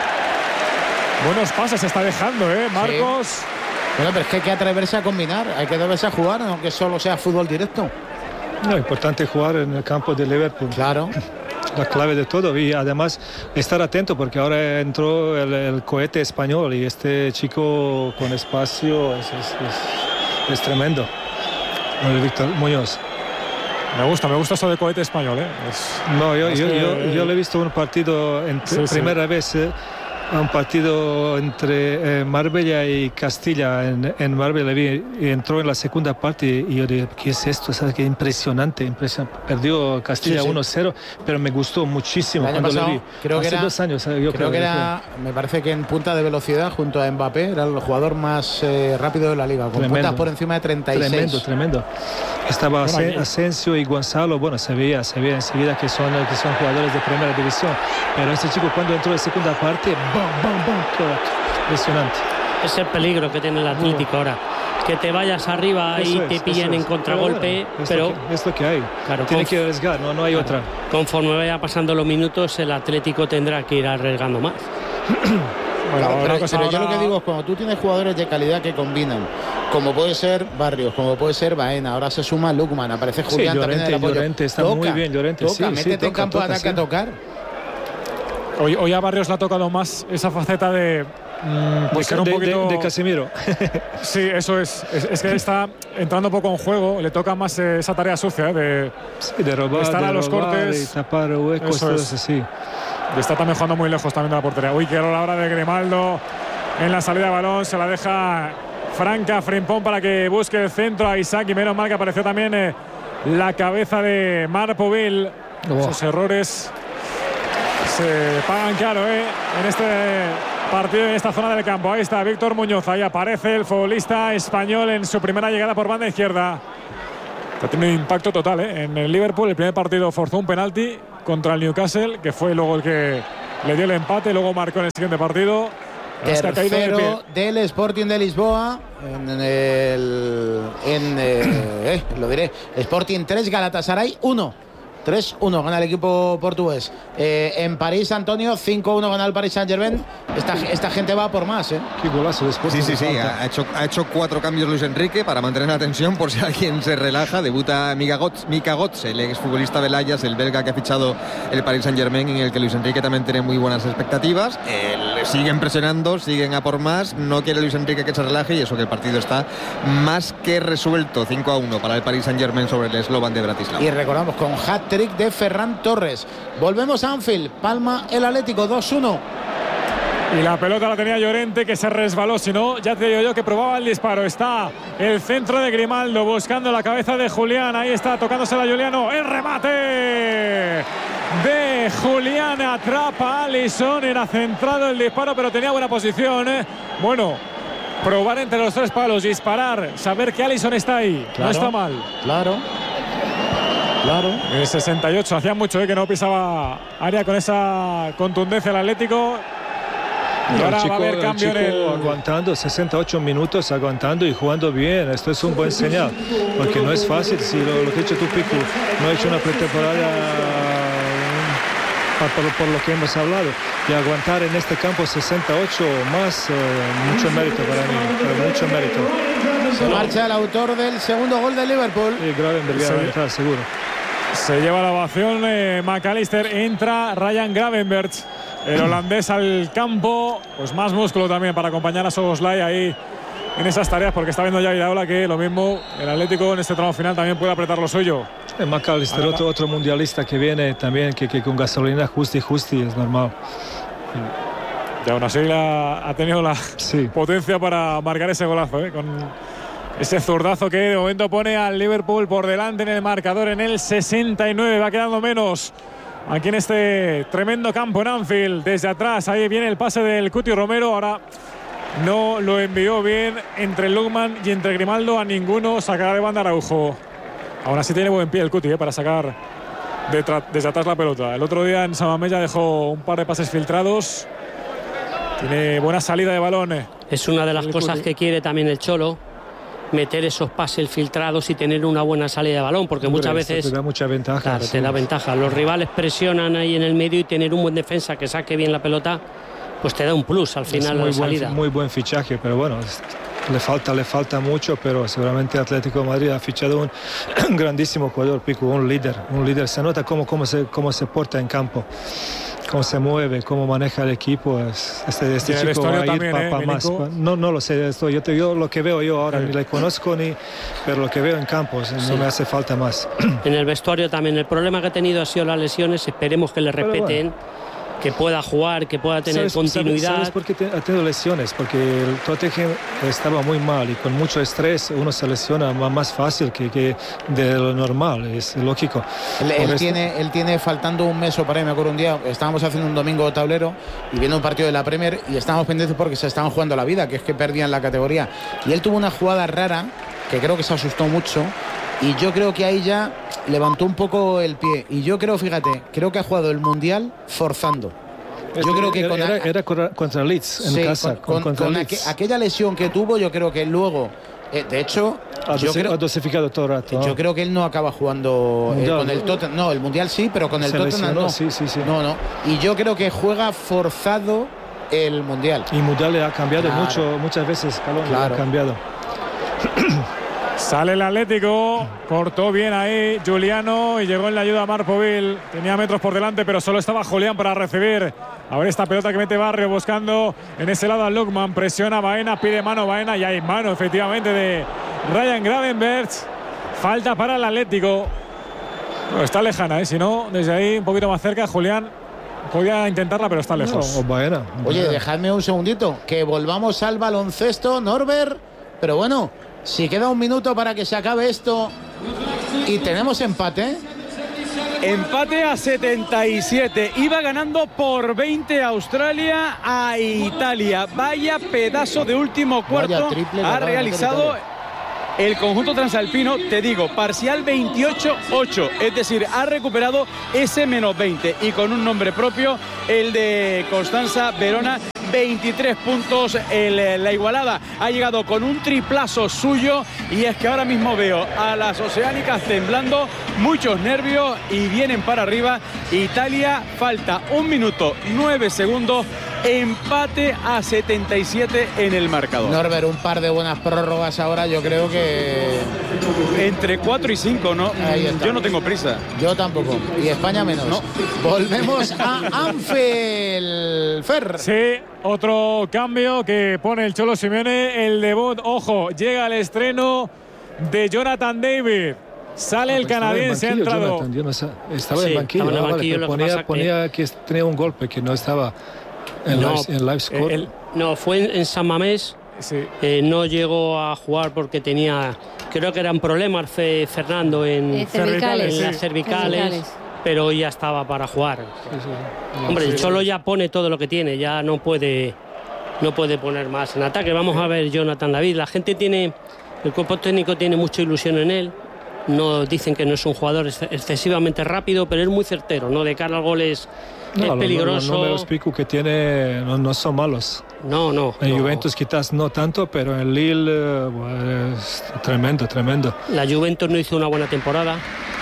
Buenos pases se está dejando, Marcos. Sí. Bueno, pero es que hay que atreverse a combinar, hay que atreverse a jugar, aunque solo sea fútbol directo. No, importante jugar en el campo de Liverpool. Claro. La clave de todo y además estar atento porque ahora entró el cohete español y este chico con espacio es tremendo. Víctor Muñoz. Me gusta eso de cohete español, No, yo le he visto un partido primera vez. Un partido entre Marbella y Castilla. En Marbella y entró en la segunda parte y yo dije, ¿qué es esto? ¿Sabes? Qué impresionante. Perdió Castilla 1-0, pero me gustó muchísimo cuando lo vi. Creo hace que era, 2 años. Creo que era, me parece que en punta de velocidad junto a Mbappé era el jugador más rápido de la liga, con puntas por encima de 36. Tremendo. Estaba Asensio y Gonzalo. Bueno, se veía enseguida que son jugadores de primera división, pero este chico cuando entró en segunda parte, impresionante. Es el peligro que tiene el Atlético ahora, que te vayas arriba y te pillen en contragolpe, pero es lo que hay. Claro, tiene que arriesgar, no hay otra. Conforme vaya pasando los minutos, el Atlético tendrá que ir arriesgando más. Pero yo lo que digo es cuando tú tienes jugadores de calidad que combinan, como puede ser Barrios, como puede ser Baena, ahora se suma Lookman, aparece Julián también en el apoyo. Llorente está muy bien, Llorente. Métete en campo de ataque a tocar. Hoy a Barrios le ha tocado más esa faceta de ser un poquito de Casemiro. Sí, eso es que está entrando poco en juego, le toca más esa tarea sucia de robar, de estar a los cortes y tapar huecos, todo eso, sí. Está también jugando muy lejos también de la portería. Uy, que era la hora de Grimaldo en la salida de balón, se la deja Franca Frimpong para que busque el centro a Isaac, y menos mal que apareció también la cabeza de Marpoville. Esos errores se pagan caro en este partido, en esta zona del campo. Ahí está Víctor Muñoz, ahí aparece el futbolista español en su primera llegada por banda izquierda. Ha tenido un impacto total en el Liverpool. El primer partido forzó un penalti contra el Newcastle, que fue luego el que le dio el empate, luego marcó en el siguiente partido. Tercero del Sporting de Lisboa lo diré, Sporting 3, Galatasaray 1. 3-1 gana el equipo portugués. En París, Antonio, 5-1 gana el Paris Saint-Germain. Esta gente va por más, Qué golazo después. Sí. Ha hecho 4 cambios Luis Enrique para mantener la tensión por si alguien se relaja. Debuta Mika Götze, el exfutbolista del Ajax, el belga que ha fichado el Paris Saint-Germain, en el que Luis Enrique también tiene muy buenas expectativas. Siguen presionando, siguen a por más. No quiere Luis Enrique que se relaje, y eso que el partido está más que resuelto. 5-1 para el Paris Saint-Germain sobre el Slovan de Bratislava. Y recordamos, con hat-trick de Ferran Torres. Volvemos a Anfield, palma el Atlético 2-1. Y la pelota la tenía Llorente, que se resbaló. Si no, ya te digo yo que probaba el disparo. Está el centro de Grimaldo buscando la cabeza de Julián. Ahí está tocándosela a Juliano. El remate de Julián, atrapa a Alisson. Era centrado el disparo, pero tenía buena posición. Bueno, probar entre los 3 palos, disparar, saber que Alisson está ahí. Claro, no está mal. Claro. El 68, hacía mucho que no pisaba área con esa contundencia el Atlético. Y ahora va a haber cambio en el... aguantando 68 minutos, aguantando y jugando bien. Esto es un buen señal, porque no es fácil. Si lo que ha hecho tú, Pico, no ha hecho una pretemporada por lo que hemos hablado, y aguantar en este campo 68 más, mucho mérito para mí, mucho mérito. Se marcha el autor del segundo gol de Liverpool. Y Gravenberch va a entrar, seguro. Se lleva la ovación McAllister, entra Ryan Gravenberch, el holandés al campo, pues más músculo también para acompañar a Szoboszlai ahí en esas tareas, porque está viendo ya Iraola que lo mismo el Atlético en este tramo final también puede apretar lo suyo. McAllister, otro mundialista que viene también, que con gasolina justi es normal. Y aún así ha tenido la potencia para marcar ese golazo, con ese zurdazo que de momento pone al Liverpool por delante en el marcador en el 69. Va quedando menos aquí en este tremendo campo en Anfield. Desde atrás, ahí viene el pase del Cuti Romero. Ahora no lo envió bien entre Lukman y entre Grimaldo. A ninguno sacará de banda Araujo. Aún así tiene buen pie el Cuti para sacar desde atrás la pelota. El otro día en Samamella dejó un par de pases filtrados. Tiene buena salida de balón. Es una de las cosas que quiere también el Cholo, meter esos pases filtrados y tener una buena salida de balón, porque muchas veces te da mucha ventaja. Claro, te da ventaja. Los rivales presionan ahí en el medio, y tener un buen defensa que saque bien la pelota, pues te da un plus al final de la salida. Muy buen fichaje, pero bueno, le falta mucho, pero seguramente Atlético de Madrid ha fichado un grandísimo jugador, Pico, un líder. Se nota cómo se porta en campo, cómo se mueve, cómo maneja el equipo. Este chico va a ir para más. No lo sé, yo lo que veo yo ahora, ni le conozco, pero lo que veo en campo no me hace falta más. En el vestuario también, el problema que ha tenido ha sido las lesiones. Esperemos que le respeten, que pueda jugar, que pueda tener continuidad. ¿Sabes por qué ha tenido lesiones? Porque el Tottenham estaba muy mal, y con mucho estrés uno se lesiona más fácil que de lo normal, es lógico. Él tiene faltando un mes o para ahí. Me acuerdo un día, estábamos haciendo un domingo tablero y viendo un partido de la Premier, y estábamos pendientes porque se estaban jugando la vida, que es que perdían la categoría, y él tuvo una jugada rara que creo que se asustó mucho, y yo creo que ahí ya levantó un poco el pie. Y yo creo, creo que ha jugado el Mundial forzando. Yo creo que era contra Leeds en casa. Contra Leeds. Aquella lesión que tuvo, yo creo que luego, de hecho, ha dosificado todo el rato. Yo creo que él no acaba jugando con el Tottenham. No, el Mundial sí, pero con el Tottenham no. Sí. No. Y yo creo que juega forzado el Mundial. Y Mundial le ha cambiado muchas veces, Calón, le ha cambiado. Sale el Atlético, cortó bien ahí Giuliano y llegó en la ayuda a Marpovil. Tenía metros por delante, pero solo estaba Julián para recibir. A ver esta pelota que mete Barrio buscando en ese lado a Lukman. Presiona a Baena, pide mano Baena y hay mano efectivamente de Ryan Gravenberch. Falta para el Atlético. Bueno, está lejana, si no, desde ahí un poquito más cerca, Julián podía intentarla, pero está lejos. No, Baena. Oye, dejadme un segundito, que volvamos al baloncesto, Norbert. Pero bueno, si queda un minuto para que se acabe esto y tenemos empate. Empate a 77. Iba ganando por 20 Australia a Italia. Vaya pedazo de último cuarto ha realizado el conjunto transalpino. Te digo, parcial 28-8. Es decir, ha recuperado ese menos 20. Y con un nombre propio, el de Constanza Verona. 23 puntos la igualada. Ha llegado con un triplazo suyo y es que ahora mismo veo a las oceánicas temblando, muchos nervios y vienen para arriba. Italia, falta 1 minuto 9 segundos, empate a 77 en el marcador. Norbert, un par de buenas prórrogas ahora, yo creo que... Entre 4 y 5, ¿no? Yo no tengo prisa. Yo tampoco. Y España menos. No. Volvemos a Anfield. Fer. Sí, otro cambio que pone el Cholo Simeone. El debut, ojo, llega el estreno de Jonathan David. Sale el canadiense, ha entrado. Jonathan, yo no sé, estaba en banquillo. Estaba en banquillo, ponía que tenía un golpe, que no estaba en live score. No, fue en San Mamés. Sí. No llegó a jugar porque tenía, creo que eran problemas Fernando en las cervicales, pero ya estaba para jugar. Hombre, el Cholo ya pone todo lo que tiene, ya no puede poner más en ataque. Vamos a ver Jonathan David. La gente tiene, el cuerpo técnico tiene mucha ilusión en él. No dicen que no es un jugador excesivamente rápido, pero es muy certero, ¿no? De cara al gol es peligroso. No me explico que tiene, no son malos. No. En Juventus quizás no tanto, pero en Lille es tremendo. La Juventus no hizo una buena temporada,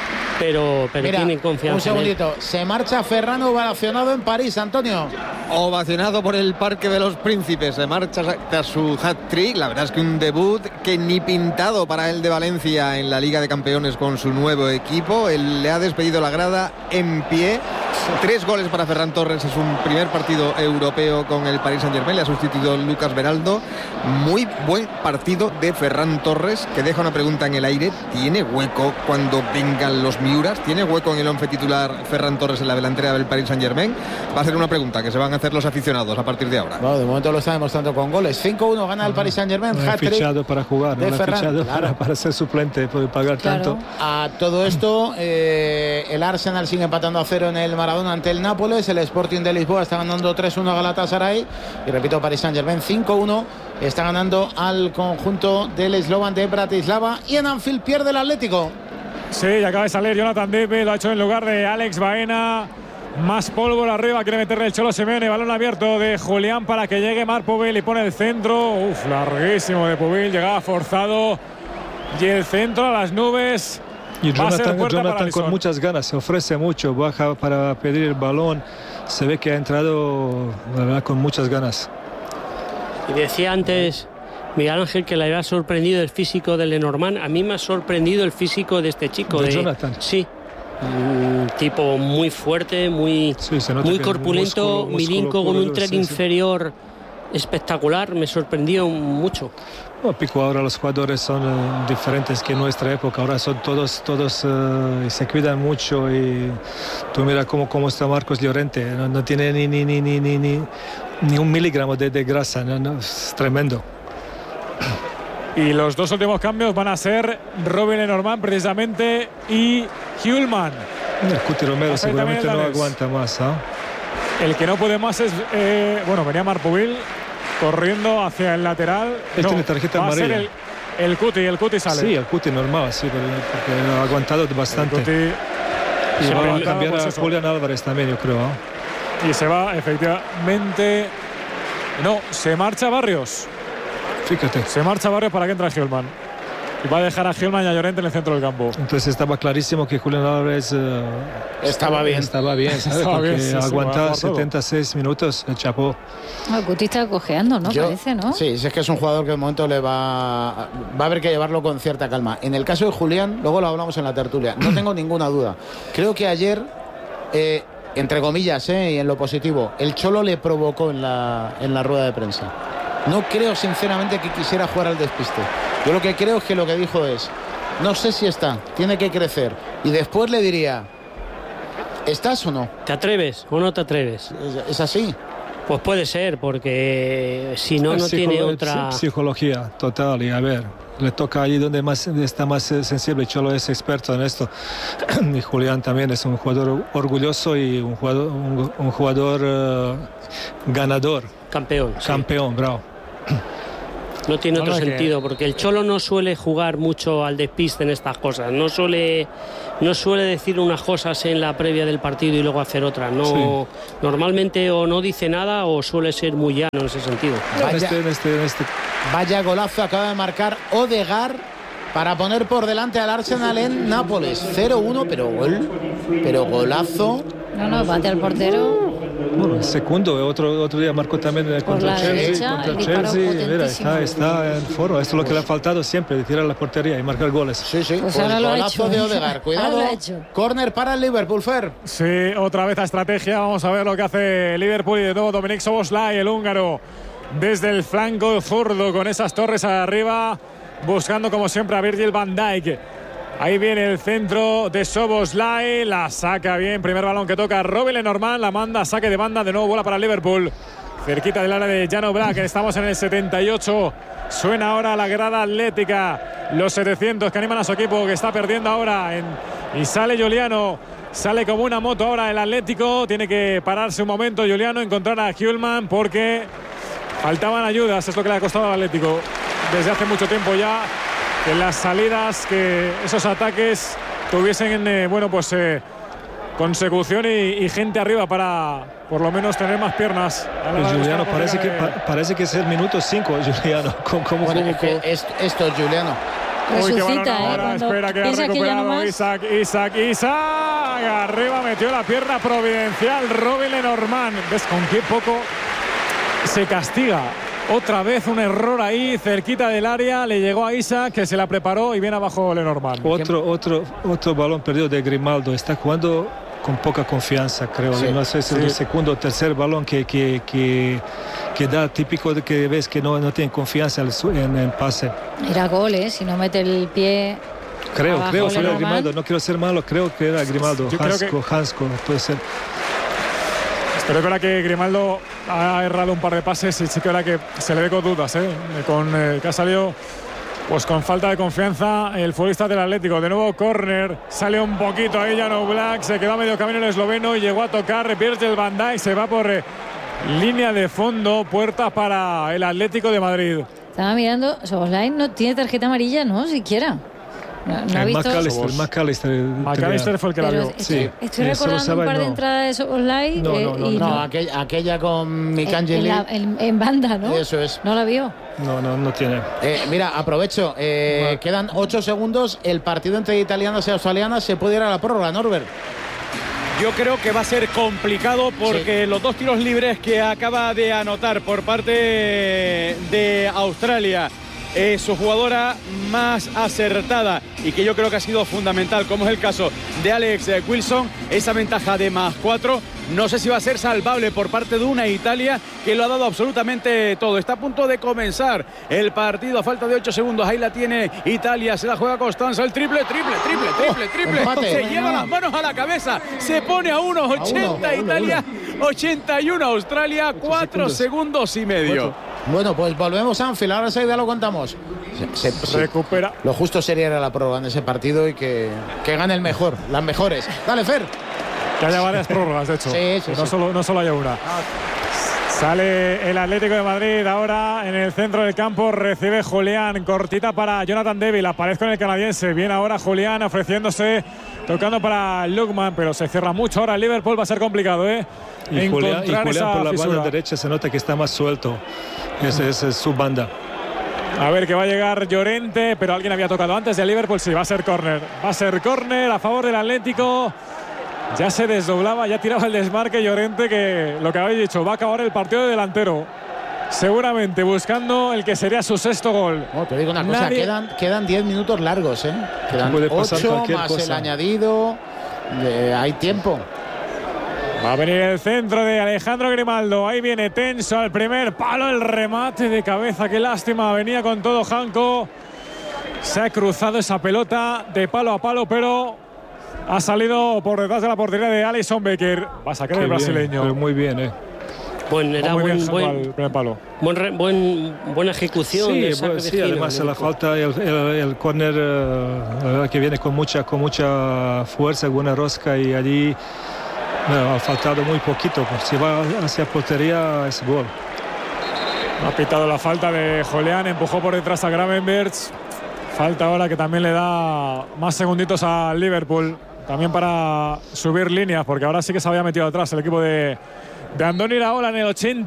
pero mira, tienen confianza. Un segundito, se marcha Ferran ovacionado en París, Antonio. Ovacionado por el Parque de los Príncipes, se marcha tras su hat-trick. La verdad es que un debut que ni pintado para él de Valencia en la Liga de Campeones con su nuevo equipo. Él le ha despedido la grada en pie. 3 goles para Ferran Torres, es un primer partido europeo con el Paris Saint-Germain, le ha sustituido Lucas Beraldo. Muy buen partido de Ferran Torres, que deja una pregunta en el aire. ¿Tiene hueco cuando vengan los Miuras? ¿Tiene hueco en el 11 titular Ferran Torres en la delantera del Paris Saint-Germain? Va a ser una pregunta que se van a hacer los aficionados a partir de ahora. Bueno, de momento lo está demostrando con goles. 5-1 gana el Paris Saint-Germain. No ha fichado para jugar, no ha fichado claro, para ser suplente, puede pagar tanto. A todo esto, el Arsenal sigue empatando a 0 en el Maradona ante el Nápoles. El Sporting de Lisboa está ganando 3-1 a Galatasaray. Y repito, Paris Saint-Germain 5-1 está ganando al conjunto del Slovan de Bratislava. Y en Anfield pierde el Atlético. Sí, acaba de salir Jonathan David, lo ha hecho en lugar de Alex Baena. Más pólvora arriba, quiere meterle el Cholo Simeone. Balón abierto de Julián para que llegue Marc Povil y pone el centro. Larguísimo de Povil, llegaba forzado. Y el centro a las nubes. Y Jonathan con muchas ganas, se ofrece mucho, baja para pedir el balón. Se ve que ha entrado, la verdad, con muchas ganas. Y decía antes Miguel Ángel que le había sorprendido el físico de Lenormand. A mí me ha sorprendido el físico de este chico. De Jonathan. Sí. Un tipo muy fuerte, muy corpulento, milinco, con un tren inferior espectacular. Me sorprendió mucho. No, Pico, ahora los jugadores son diferentes que en nuestra época. Ahora son todos y se cuidan mucho. Y tú mira cómo está Marcos Llorente. No tiene ni un miligramo de grasa. Es tremendo. Y los 2 últimos cambios van a ser Robin Lenormand precisamente y Hjulman. El Cuti Romero seguramente no aguanta más. El que no puede más es venía Marc Povil corriendo hacia el lateral. Él tiene tarjeta amarilla. El Cuti sale. Sí, el Cuti normal, sí, porque ha aguantado bastante. Y va a cambiar a Julián Álvarez también, yo creo. Y se va, efectivamente. No, se marcha Barrios. Fíjate. Se marcha Barrios para que entre Hjulman. y va a dejar a Gilman y a Llorente en el centro del campo. Entonces estaba clarísimo que Julián Álvarez estaba bien, ¿sabes? Porque aguantar 76 minutos, el chapó. El Guti está cojeando, ¿no? Parece, ¿no? Sí, es que es un jugador que de momento le va a haber que llevarlo con cierta calma. En el caso de Julián, luego lo hablamos en la tertulia, no tengo ninguna duda. Creo que ayer, entre comillas, y en lo positivo, el Cholo le provocó en la rueda de prensa. No creo sinceramente que quisiera jugar al despiste. Yo lo que creo es que lo que dijo es: no sé si está, tiene que crecer. Y después le diría: ¿estás o no? ¿Te atreves o no te atreves? ¿Es así? Pues puede ser, porque si no, no tiene otra... Psicología total, y a ver, le toca allí donde está más sensible. Cholo es experto en esto. Y Julián también es un jugador orgulloso y un jugador ganador. Campeón. Campeón, bravo. No tiene otro sentido, porque el Cholo no suele jugar mucho al despiste en estas cosas. No suele decir unas cosas en la previa del partido y luego hacer otras. No, sí. Normalmente o no dice nada o suele ser muy llano en ese sentido. Vaya golazo acaba de marcar Odegaard para poner por delante al Arsenal en Nápoles. 0-1, pero golazo. No, bate al portero. Bueno, el segundo, otro día marcó también contra Chelsea. Mira, está en foro. Esto es lo que le ha faltado siempre, de tirar la portería y marcar goles. Sí. Pues ahora golazo de Odegaard. Cuidado. Córner para el Liverpool, Fer. Sí, otra vez a estrategia. Vamos a ver lo que hace Liverpool y de nuevo Dominik Szoboszlai, el húngaro, desde el flanco zurdo con esas torres arriba, buscando como siempre a Virgil van Dijk. Ahí viene el centro de Szoboszlai, la saca bien, primer balón que toca Robin Lenormand, la manda, saque de banda, de nuevo bola para Liverpool, cerquita del área de Jan Oblak. Estamos en el 78, suena ahora la grada atlética, los 700 que animan a su equipo, que está perdiendo ahora y sale Giuliano, sale como una moto ahora el Atlético, tiene que pararse un momento Giuliano, encontrar a Hjulman porque faltaban ayudas, es lo que le ha costado al Atlético desde hace mucho tiempo ya, que las salidas, que esos ataques tuviesen consecución y gente arriba para por lo menos tener más piernas. Giuliano parece que es el minuto 5, Giuliano. Esto es Giuliano. Resucita, ahora espera que ha recuperado Isaac. Arriba metió la pierna providencial Robin Lenormand. ¿Ves con qué poco se castiga? Otra vez un error ahí, cerquita del área, le llegó a Isaac, que se la preparó y viene abajo Lenormand. Otro balón perdido de Grimaldo. Está jugando con poca confianza, creo. Sí, no sé si es el segundo o tercer balón que da, típico de que ves que no tiene confianza en el pase. Era gol, si no mete el pie. Creo que era Grimaldo, no quiero ser malo, creo que era Grimaldo. Hansko, puede ser. Pero es verdad que Grimaldo ha errado un par de pases y sí que es verdad que se le ve con dudas, que ha salido pues con falta de confianza el futbolista del Atlético. De nuevo córner, sale un poquito ahí Jan Oblak, se quedó a medio camino el esloveno y llegó a tocar Virgil van Dijk, se va por línea de fondo, puerta para el Atlético de Madrid. Estaba mirando, Szoboszlai no tiene tarjeta amarilla, no siquiera. No ha visto. McAllister fue el que la vio. Estoy recordando un par de entradas de Szoboszlai. No, aquella con Mikangeli en banda, ¿no? Eso es. ¿No la vio? No tiene. Mira, aprovecho. Quedan 8 segundos. El partido entre italianas y australianas se puede ir a la prórroga, Norbert. Yo creo que va a ser complicado porque los dos tiros libres que acaba de anotar por parte de Australia, su jugadora más acertada y que yo creo que ha sido fundamental, como es el caso de Alex Wilson, esa ventaja de +4, no sé si va a ser salvable por parte de una Italia que lo ha dado absolutamente todo. Está a punto de comenzar el partido a falta de 8 segundos, ahí la tiene Italia, se la juega Costanza, el triple, se lleva las manos a la cabeza, se pone a 1.80 Italia, 81 Australia, 4 segundos y medio. Bueno, pues volvemos a Anfield, ahora ya lo contamos. Se recupera. Lo justo sería ir a la prórroga en ese partido y que gane el mejor, las mejores. Dale, Fer. Que haya varias prórrogas, de hecho. Sí. No solo haya una. Sale el Atlético de Madrid ahora en el centro del campo, recibe Julián, cortita para Jonathan David, aparece con el canadiense, viene ahora Julián ofreciéndose, tocando para Lukman, pero se cierra mucho ahora el Liverpool, va a ser complicado, Y Julián por la banda derecha se nota que está más suelto, esa es su banda. A ver, que va a llegar Llorente, pero alguien había tocado antes de Liverpool. Sí, va a ser córner. Va a ser córner a favor del Atlético. Ya se desdoblaba, ya tiraba el desmarque Llorente, que lo que habéis dicho, va a acabar el partido de delantero. Seguramente buscando el que sería su sexto gol. Te digo una cosa, quedan 10 minutos largos, ¿eh? Quedan 8 más el añadido. Hay tiempo. Va a venir el centro de Alejandro Grimaldo. Ahí viene tenso al primer palo. El remate de cabeza. Qué lástima. Venía con todo Janko. Se ha cruzado esa pelota de palo a palo, pero ha salido por detrás de la portería de Alisson Becker. Va a sacar el brasileño. Pero muy bien, Era buena ejecución. Sí, además la falta, el córner que viene con mucha fuerza, buena rosca, y allí ha faltado muy poquito. Si va hacia portería es gol. Ha pitado la falta de Julián, empujó por detrás a Gravenberch. Falta ahora que también le da más segunditos al Liverpool, también para subir líneas, porque ahora sí que se había metido atrás el equipo de Andoni Iraola en el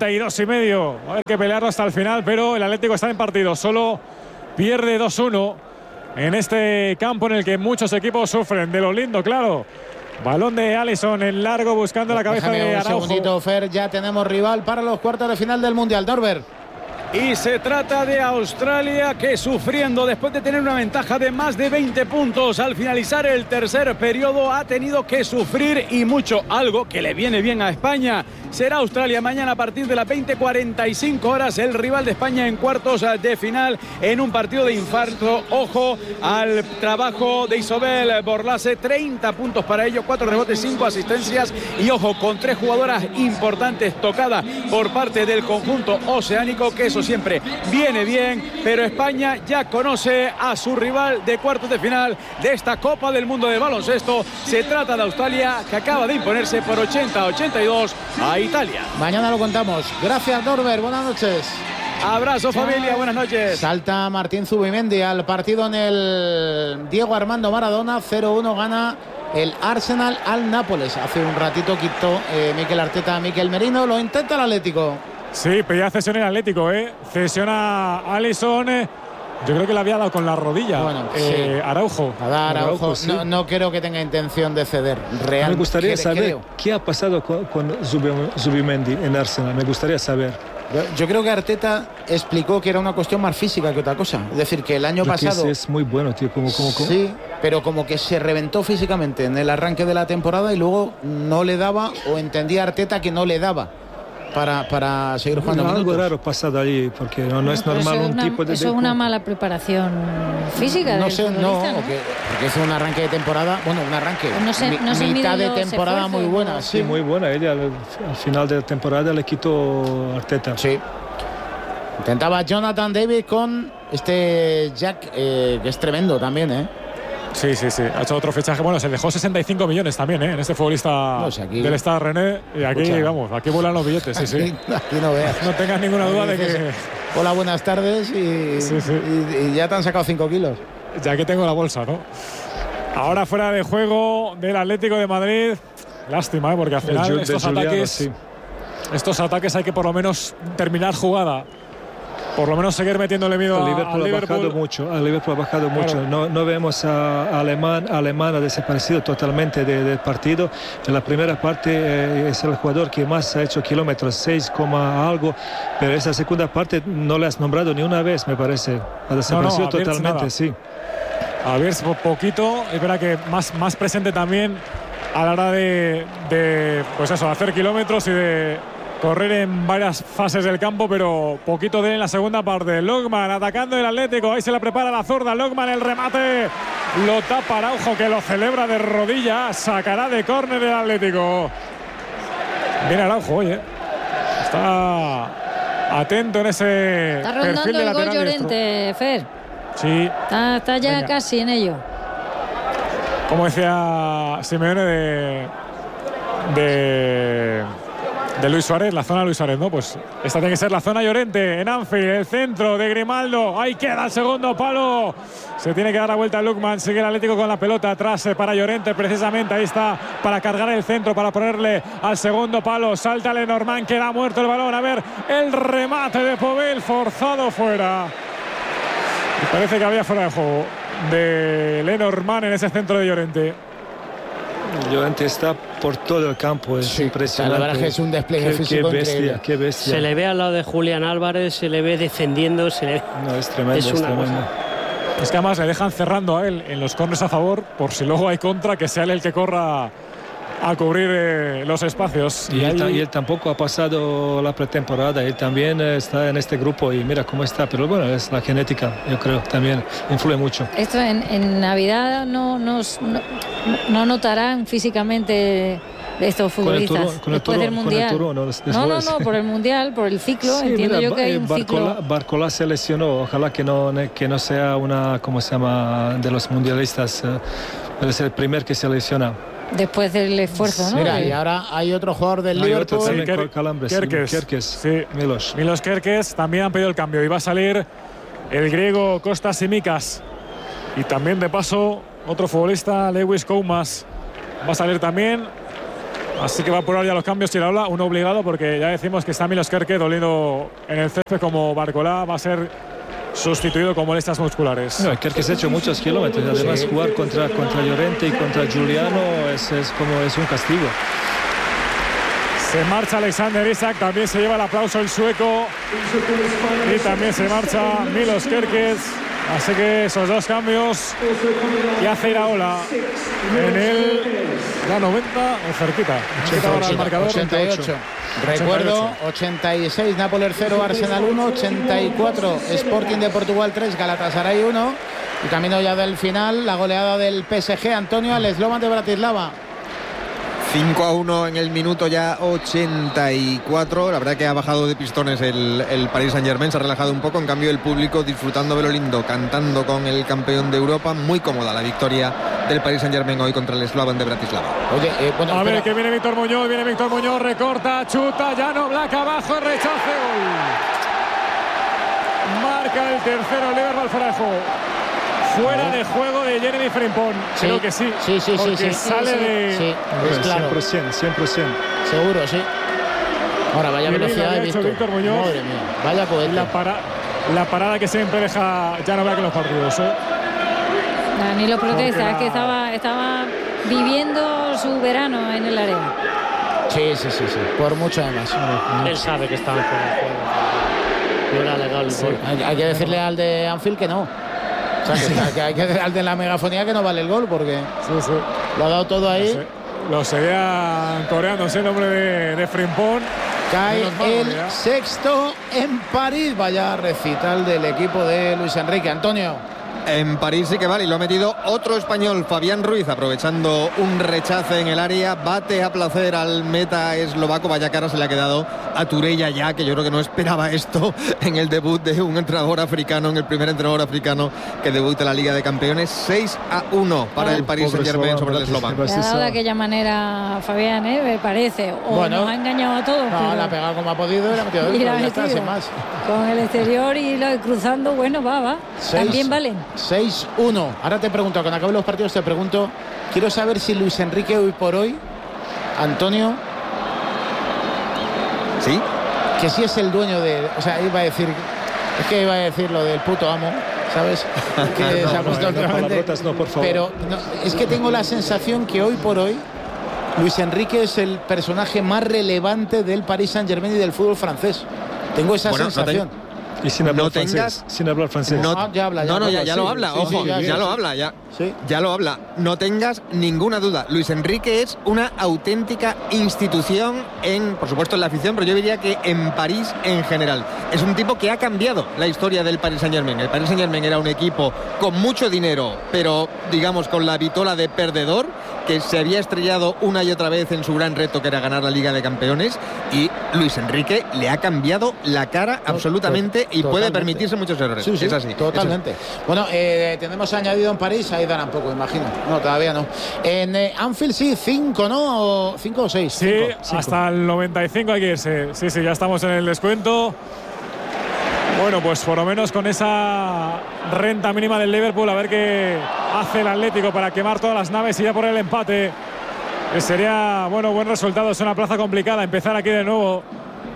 82,5. Va a haber que pelearlo hasta el final, pero el Atlético está en partido. Solo pierde 2-1 en este campo en el que muchos equipos sufren. De lo lindo, claro. Balón de Alisson en largo buscando la cabeza de Araujo. Un segundito, Fer, ya tenemos rival para los cuartos de final del Mundial. Norbert. Y se trata de Australia, que sufriendo después de tener una ventaja de más de 20 puntos al finalizar el tercer periodo ha tenido que sufrir y mucho, algo que le viene bien a España. Será Australia mañana a partir de las 20:45 horas el rival de España en cuartos de final en un partido de infarto. Ojo al trabajo de Isobel Borlase, 30 puntos para ello, 4 rebotes, 5 asistencias, y ojo con 3 jugadoras importantes tocadas por parte del conjunto oceánico, que eso siempre viene bien, pero España ya conoce a su rival de cuartos de final de esta Copa del Mundo de baloncesto. Se trata de Australia, que acaba de imponerse por 80-82 a Italia. Mañana lo contamos. Gracias, Norbert. Buenas noches. Abrazo, familia. Buenas noches. Salta Martín Zubimendi al partido en el Diego Armando Maradona. 0-1 gana el Arsenal al Nápoles. Hace un ratito quitó Mikel Arteta a Mikel Merino. Lo intenta el Atlético. Sí, pedía cesión el Atlético, Cesiona Alisson. Yo creo que le había dado con la rodilla. Bueno, sí. Araujo. Araujo sí. No creo que tenga intención de ceder. Realmente. Me gustaría saber qué ha pasado con Zubimendi en Arsenal. Me gustaría saber. Yo creo que Arteta explicó que era una cuestión más física que otra cosa. Es decir, que el año pasado... Es muy bueno, tío. Sí, pero como que se reventó físicamente en el arranque de la temporada y luego no le daba, o entendía Arteta que no le daba para seguir jugando minutos. Algo raro pasado allí, porque no es normal un tipo de... Eso es una mala preparación física. No sé, porque es un arranque de temporada, un arranque, mitad de temporada muy buena. Sí, muy buena. Ella al final de la temporada le quitó Arteta. Sí. Intentaba Jonathan David con Jack, que es tremendo también, Sí. Ha hecho otro fichaje. Bueno, se dejó 65 millones también, en este futbolista del Stade René. Y aquí, aquí vuelan los billetes, sí. Aquí no veas. No tengas ninguna duda de que... Hola, buenas tardes y ya te han sacado 5 kilos. Ya que tengo la bolsa, ¿no? Ahora fuera de juego del Atlético de Madrid. Lástima, porque al final estos ataques hay que por lo menos terminar jugada. Por lo menos seguir metiéndole miedo a Liverpool. El Liverpool ha bajado mucho. No vemos a Alemán ha desaparecido totalmente del partido. En la primera parte es el jugador que más ha hecho kilómetros, 6, algo, pero esa segunda parte no le has nombrado ni una vez, me parece. Ha desaparecido totalmente, sí. A ver, poquito, es verdad que más presente también a la hora de hacer kilómetros y de correr en varias fases del campo, pero poquito de él en la segunda parte. Lokman atacando el Atlético, ahí se la prepara la zurda. Lokman, el remate lo tapa Araujo, que lo celebra de rodillas. Sacará de córner el Atlético. Viene Araujo hoy, está atento en ese está rondando perfil de el lateral gol Llorente, Fer. Sí. Está ya casi en ello. Como decía Simeone de Luis Suárez, la zona Luis Suárez, ¿no? Pues esta tiene que ser la zona Llorente en Anfield, el centro de Grimaldo. Ahí queda el segundo palo. Se tiene que dar la vuelta a Lukman. Sigue el Atlético con la pelota atrás para Llorente, precisamente. Ahí está para cargar el centro, para ponerle al segundo palo. Salta Lenormand, queda muerto el balón. A ver, el remate de Pobel, forzado fuera. Parece que había fuera de juego de Lenormand en ese centro de Llorente. Llorente está por todo el campo, es impresionante. La verdad es que es un despliegue físico increíble. Qué bestia. Se le ve al lado de Julián Álvarez, se le ve defendiendo, No, es tremendo, es tremendo. Es que además le dejan cerrando a él en los corners a favor, por si luego hay contra, que sea él el que corra a cubrir los espacios. Y él tampoco ha pasado la pretemporada, él también está en este grupo y mira cómo está, pero bueno, es la genética, yo creo, también influye mucho. Esto en Navidad no notarán físicamente estos futbolistas después del Mundial. No, por el Mundial, por el ciclo, sí, entiendo yo que hay un ciclo. Barcola se lesionó, ojalá que no sea una, ¿cómo se llama?, de los mundialistas, es el primer que se lesiona. Después del esfuerzo, ¿no? Mira, y ahora hay otro jugador del Liverpool. Kerkez. Sí. Milos Kerkez también han pedido el cambio y va a salir el griego Kostas Tsimikas. Y también, de paso, otro futbolista, Lewis Koumas, va a salir también. Así que va a apurar ya los cambios y la ola, uno obligado, porque ya decimos que está Milos Kerkez doliendo en el césped como Barcola. Va a ser sustituido con molestias musculares. No, Kerkez ha hecho muchos kilómetros, además jugar contra Llorente y contra Giuliano es un castigo. Se marcha Alexander Isak, también se lleva el aplauso el sueco y también se marcha Milos Kerkez. Así que esos dos cambios y hace Iraola en el 90 o cerquita. 88. Recuerdo, 86 Nápoles 0, Arsenal 1, 84 Sporting de Portugal 3, Galatasaray 1. Y camino ya del final, la goleada del PSG, Antonio, al Slovan de Bratislava. 5-1 en el minuto ya 84. La verdad que ha bajado de pistones el Paris Saint-Germain, se ha relajado un poco. En cambio el público disfrutando de lo lindo, cantando con el campeón de Europa. Muy cómoda la victoria del Paris Saint-Germain hoy contra el Slovan de Bratislava. Oye, a ver, que viene Víctor Muñoz, recorta, chuta, Jan Oblak abajo, rechace, gol. Marca el tercero Liverpool fuera de juego. Fuera de juego de Jeremy Frimpong. Sí, creo que sí. Porque sale de... Sí, es claro. 100%. Seguro, sí. Ahora, vaya velocidad he visto. Víctor Muñoz. Madre mía, vaya cohete. La parada que siempre deja Jan Oblak en los partidos. Ni lo protesta, es que estaba viviendo su verano en el área. Sí. Por mucho además. Él sabe que estaba fuera de juego. No era legal. Sí. Hay que decirle al de Anfield que no. O sea, que hay que decirle al de la megafonía que no vale el gol porque lo ha dado todo ahí. Lo seguían coreándose el nombre de Frimpong. Cae el sexto en París. Vaya recital del equipo de Luis Enrique. Antonio. En París sí que vale, y lo ha metido otro español, Fabián Ruiz, aprovechando un rechace en el área, bate a placer al meta eslovaco. Vaya cara se le ha quedado a Turella ya, que yo creo que no esperaba esto en el debut de un entrenador africano, en el primer entrenador africano que debuta en la Liga de Campeones. 6-1 para el Paris Saint-Germain sobre el eslovaco. Le ha dado de aquella manera Fabián, me parece, o nos ha engañado a todos. No, la ha pegado como ha podido y la ha metido dentro, ya está, sin más. Con el exterior y lo cruzando, bueno, va. También valen. 6-1. Ahora te pregunto, cuando acaben los partidos te pregunto, quiero saber si Luis Enrique hoy por hoy, Antonio, ¿sí? Que sí es el dueño de... O sea, iba a decir lo del puto amo, ¿sabes? Que se ha puesto por favor. Pero es que tengo la sensación que hoy por hoy Luis Enrique es el personaje más relevante del Paris Saint-Germain y del fútbol francés. Tengo esa sensación. Y sin hablar francés. Ya habla. Ya lo habla, ojo, ya lo habla. Ya lo habla. No tengas ninguna duda. Luis Enrique es una auténtica institución por supuesto, en la afición, pero yo diría que en París en general. Es un tipo que ha cambiado la historia del Paris Saint-Germain. El Paris Saint-Germain era un equipo con mucho dinero, pero digamos con la vitola de perdedor, que se había estrellado una y otra vez en su gran reto, que era ganar la Liga de Campeones, y Luis Enrique le ha cambiado la cara absolutamente y puede permitirse muchos errores. Sí, es así. Totalmente. Bueno, tenemos añadido en París, ahí darán poco, imagino. No, todavía no. En Anfield sí, 5, ¿no? 5 o 6. Sí, 5. Hasta el 95 hay que irse. Sí, ya estamos en el descuento. Bueno, pues por lo menos con esa renta mínima del Liverpool, a ver qué hace el Atlético para quemar todas las naves y ya por el empate. Que sería, buen resultado. Es una plaza complicada empezar aquí de nuevo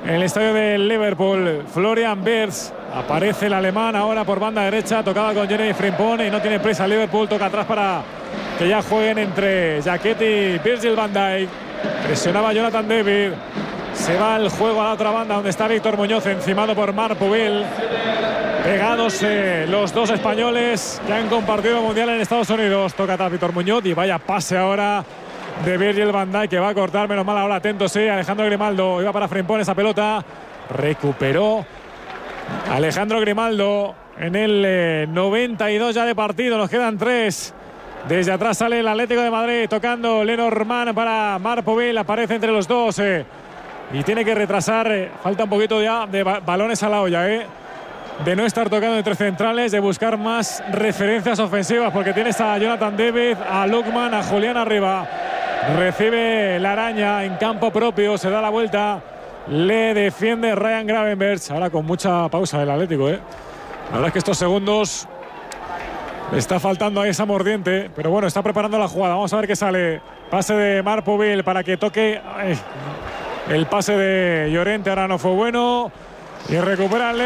en el estadio del Liverpool. Florian Wirtz, aparece el alemán ahora por banda derecha, tocaba con Jeremy Frimpong y no tiene prisa el Liverpool, toca atrás para que ya jueguen entre Jacquet y Virgil van Dijk. Presionaba Jonathan David, se va el juego a la otra banda donde está Víctor Muñoz, encimado por Marc Pubil. Pegados los dos españoles que han compartido el Mundial en Estados Unidos. Toca atrás Víctor Muñoz y vaya pase ahora de Virgil van Dijk, que va a cortar, menos mal ahora, atento, sí, Alejandro Grimaldo, iba para Frimpong esa pelota, recuperó Alejandro Grimaldo en el 92 ya de partido, nos quedan 3. Desde atrás sale el Atlético de Madrid, tocando Lenormand para Marc Pubil, aparece entre los dos y tiene que retrasar, falta un poquito ya de balones a la olla, de no estar tocando entre centrales, de buscar más referencias ofensivas, porque tienes a Jonathan David, a Lookman, a Julián arriba. Recibe la araña en campo propio, se da la vuelta, le defiende Ryan Gravenberch, ahora con mucha pausa del Atlético. La verdad es que estos segundos le está faltando a esa mordiente, pero bueno, está preparando la jugada. Vamos a ver qué sale. Pase de Marc Pubil para que toque. El pase de Llorente ahora no fue bueno y recupera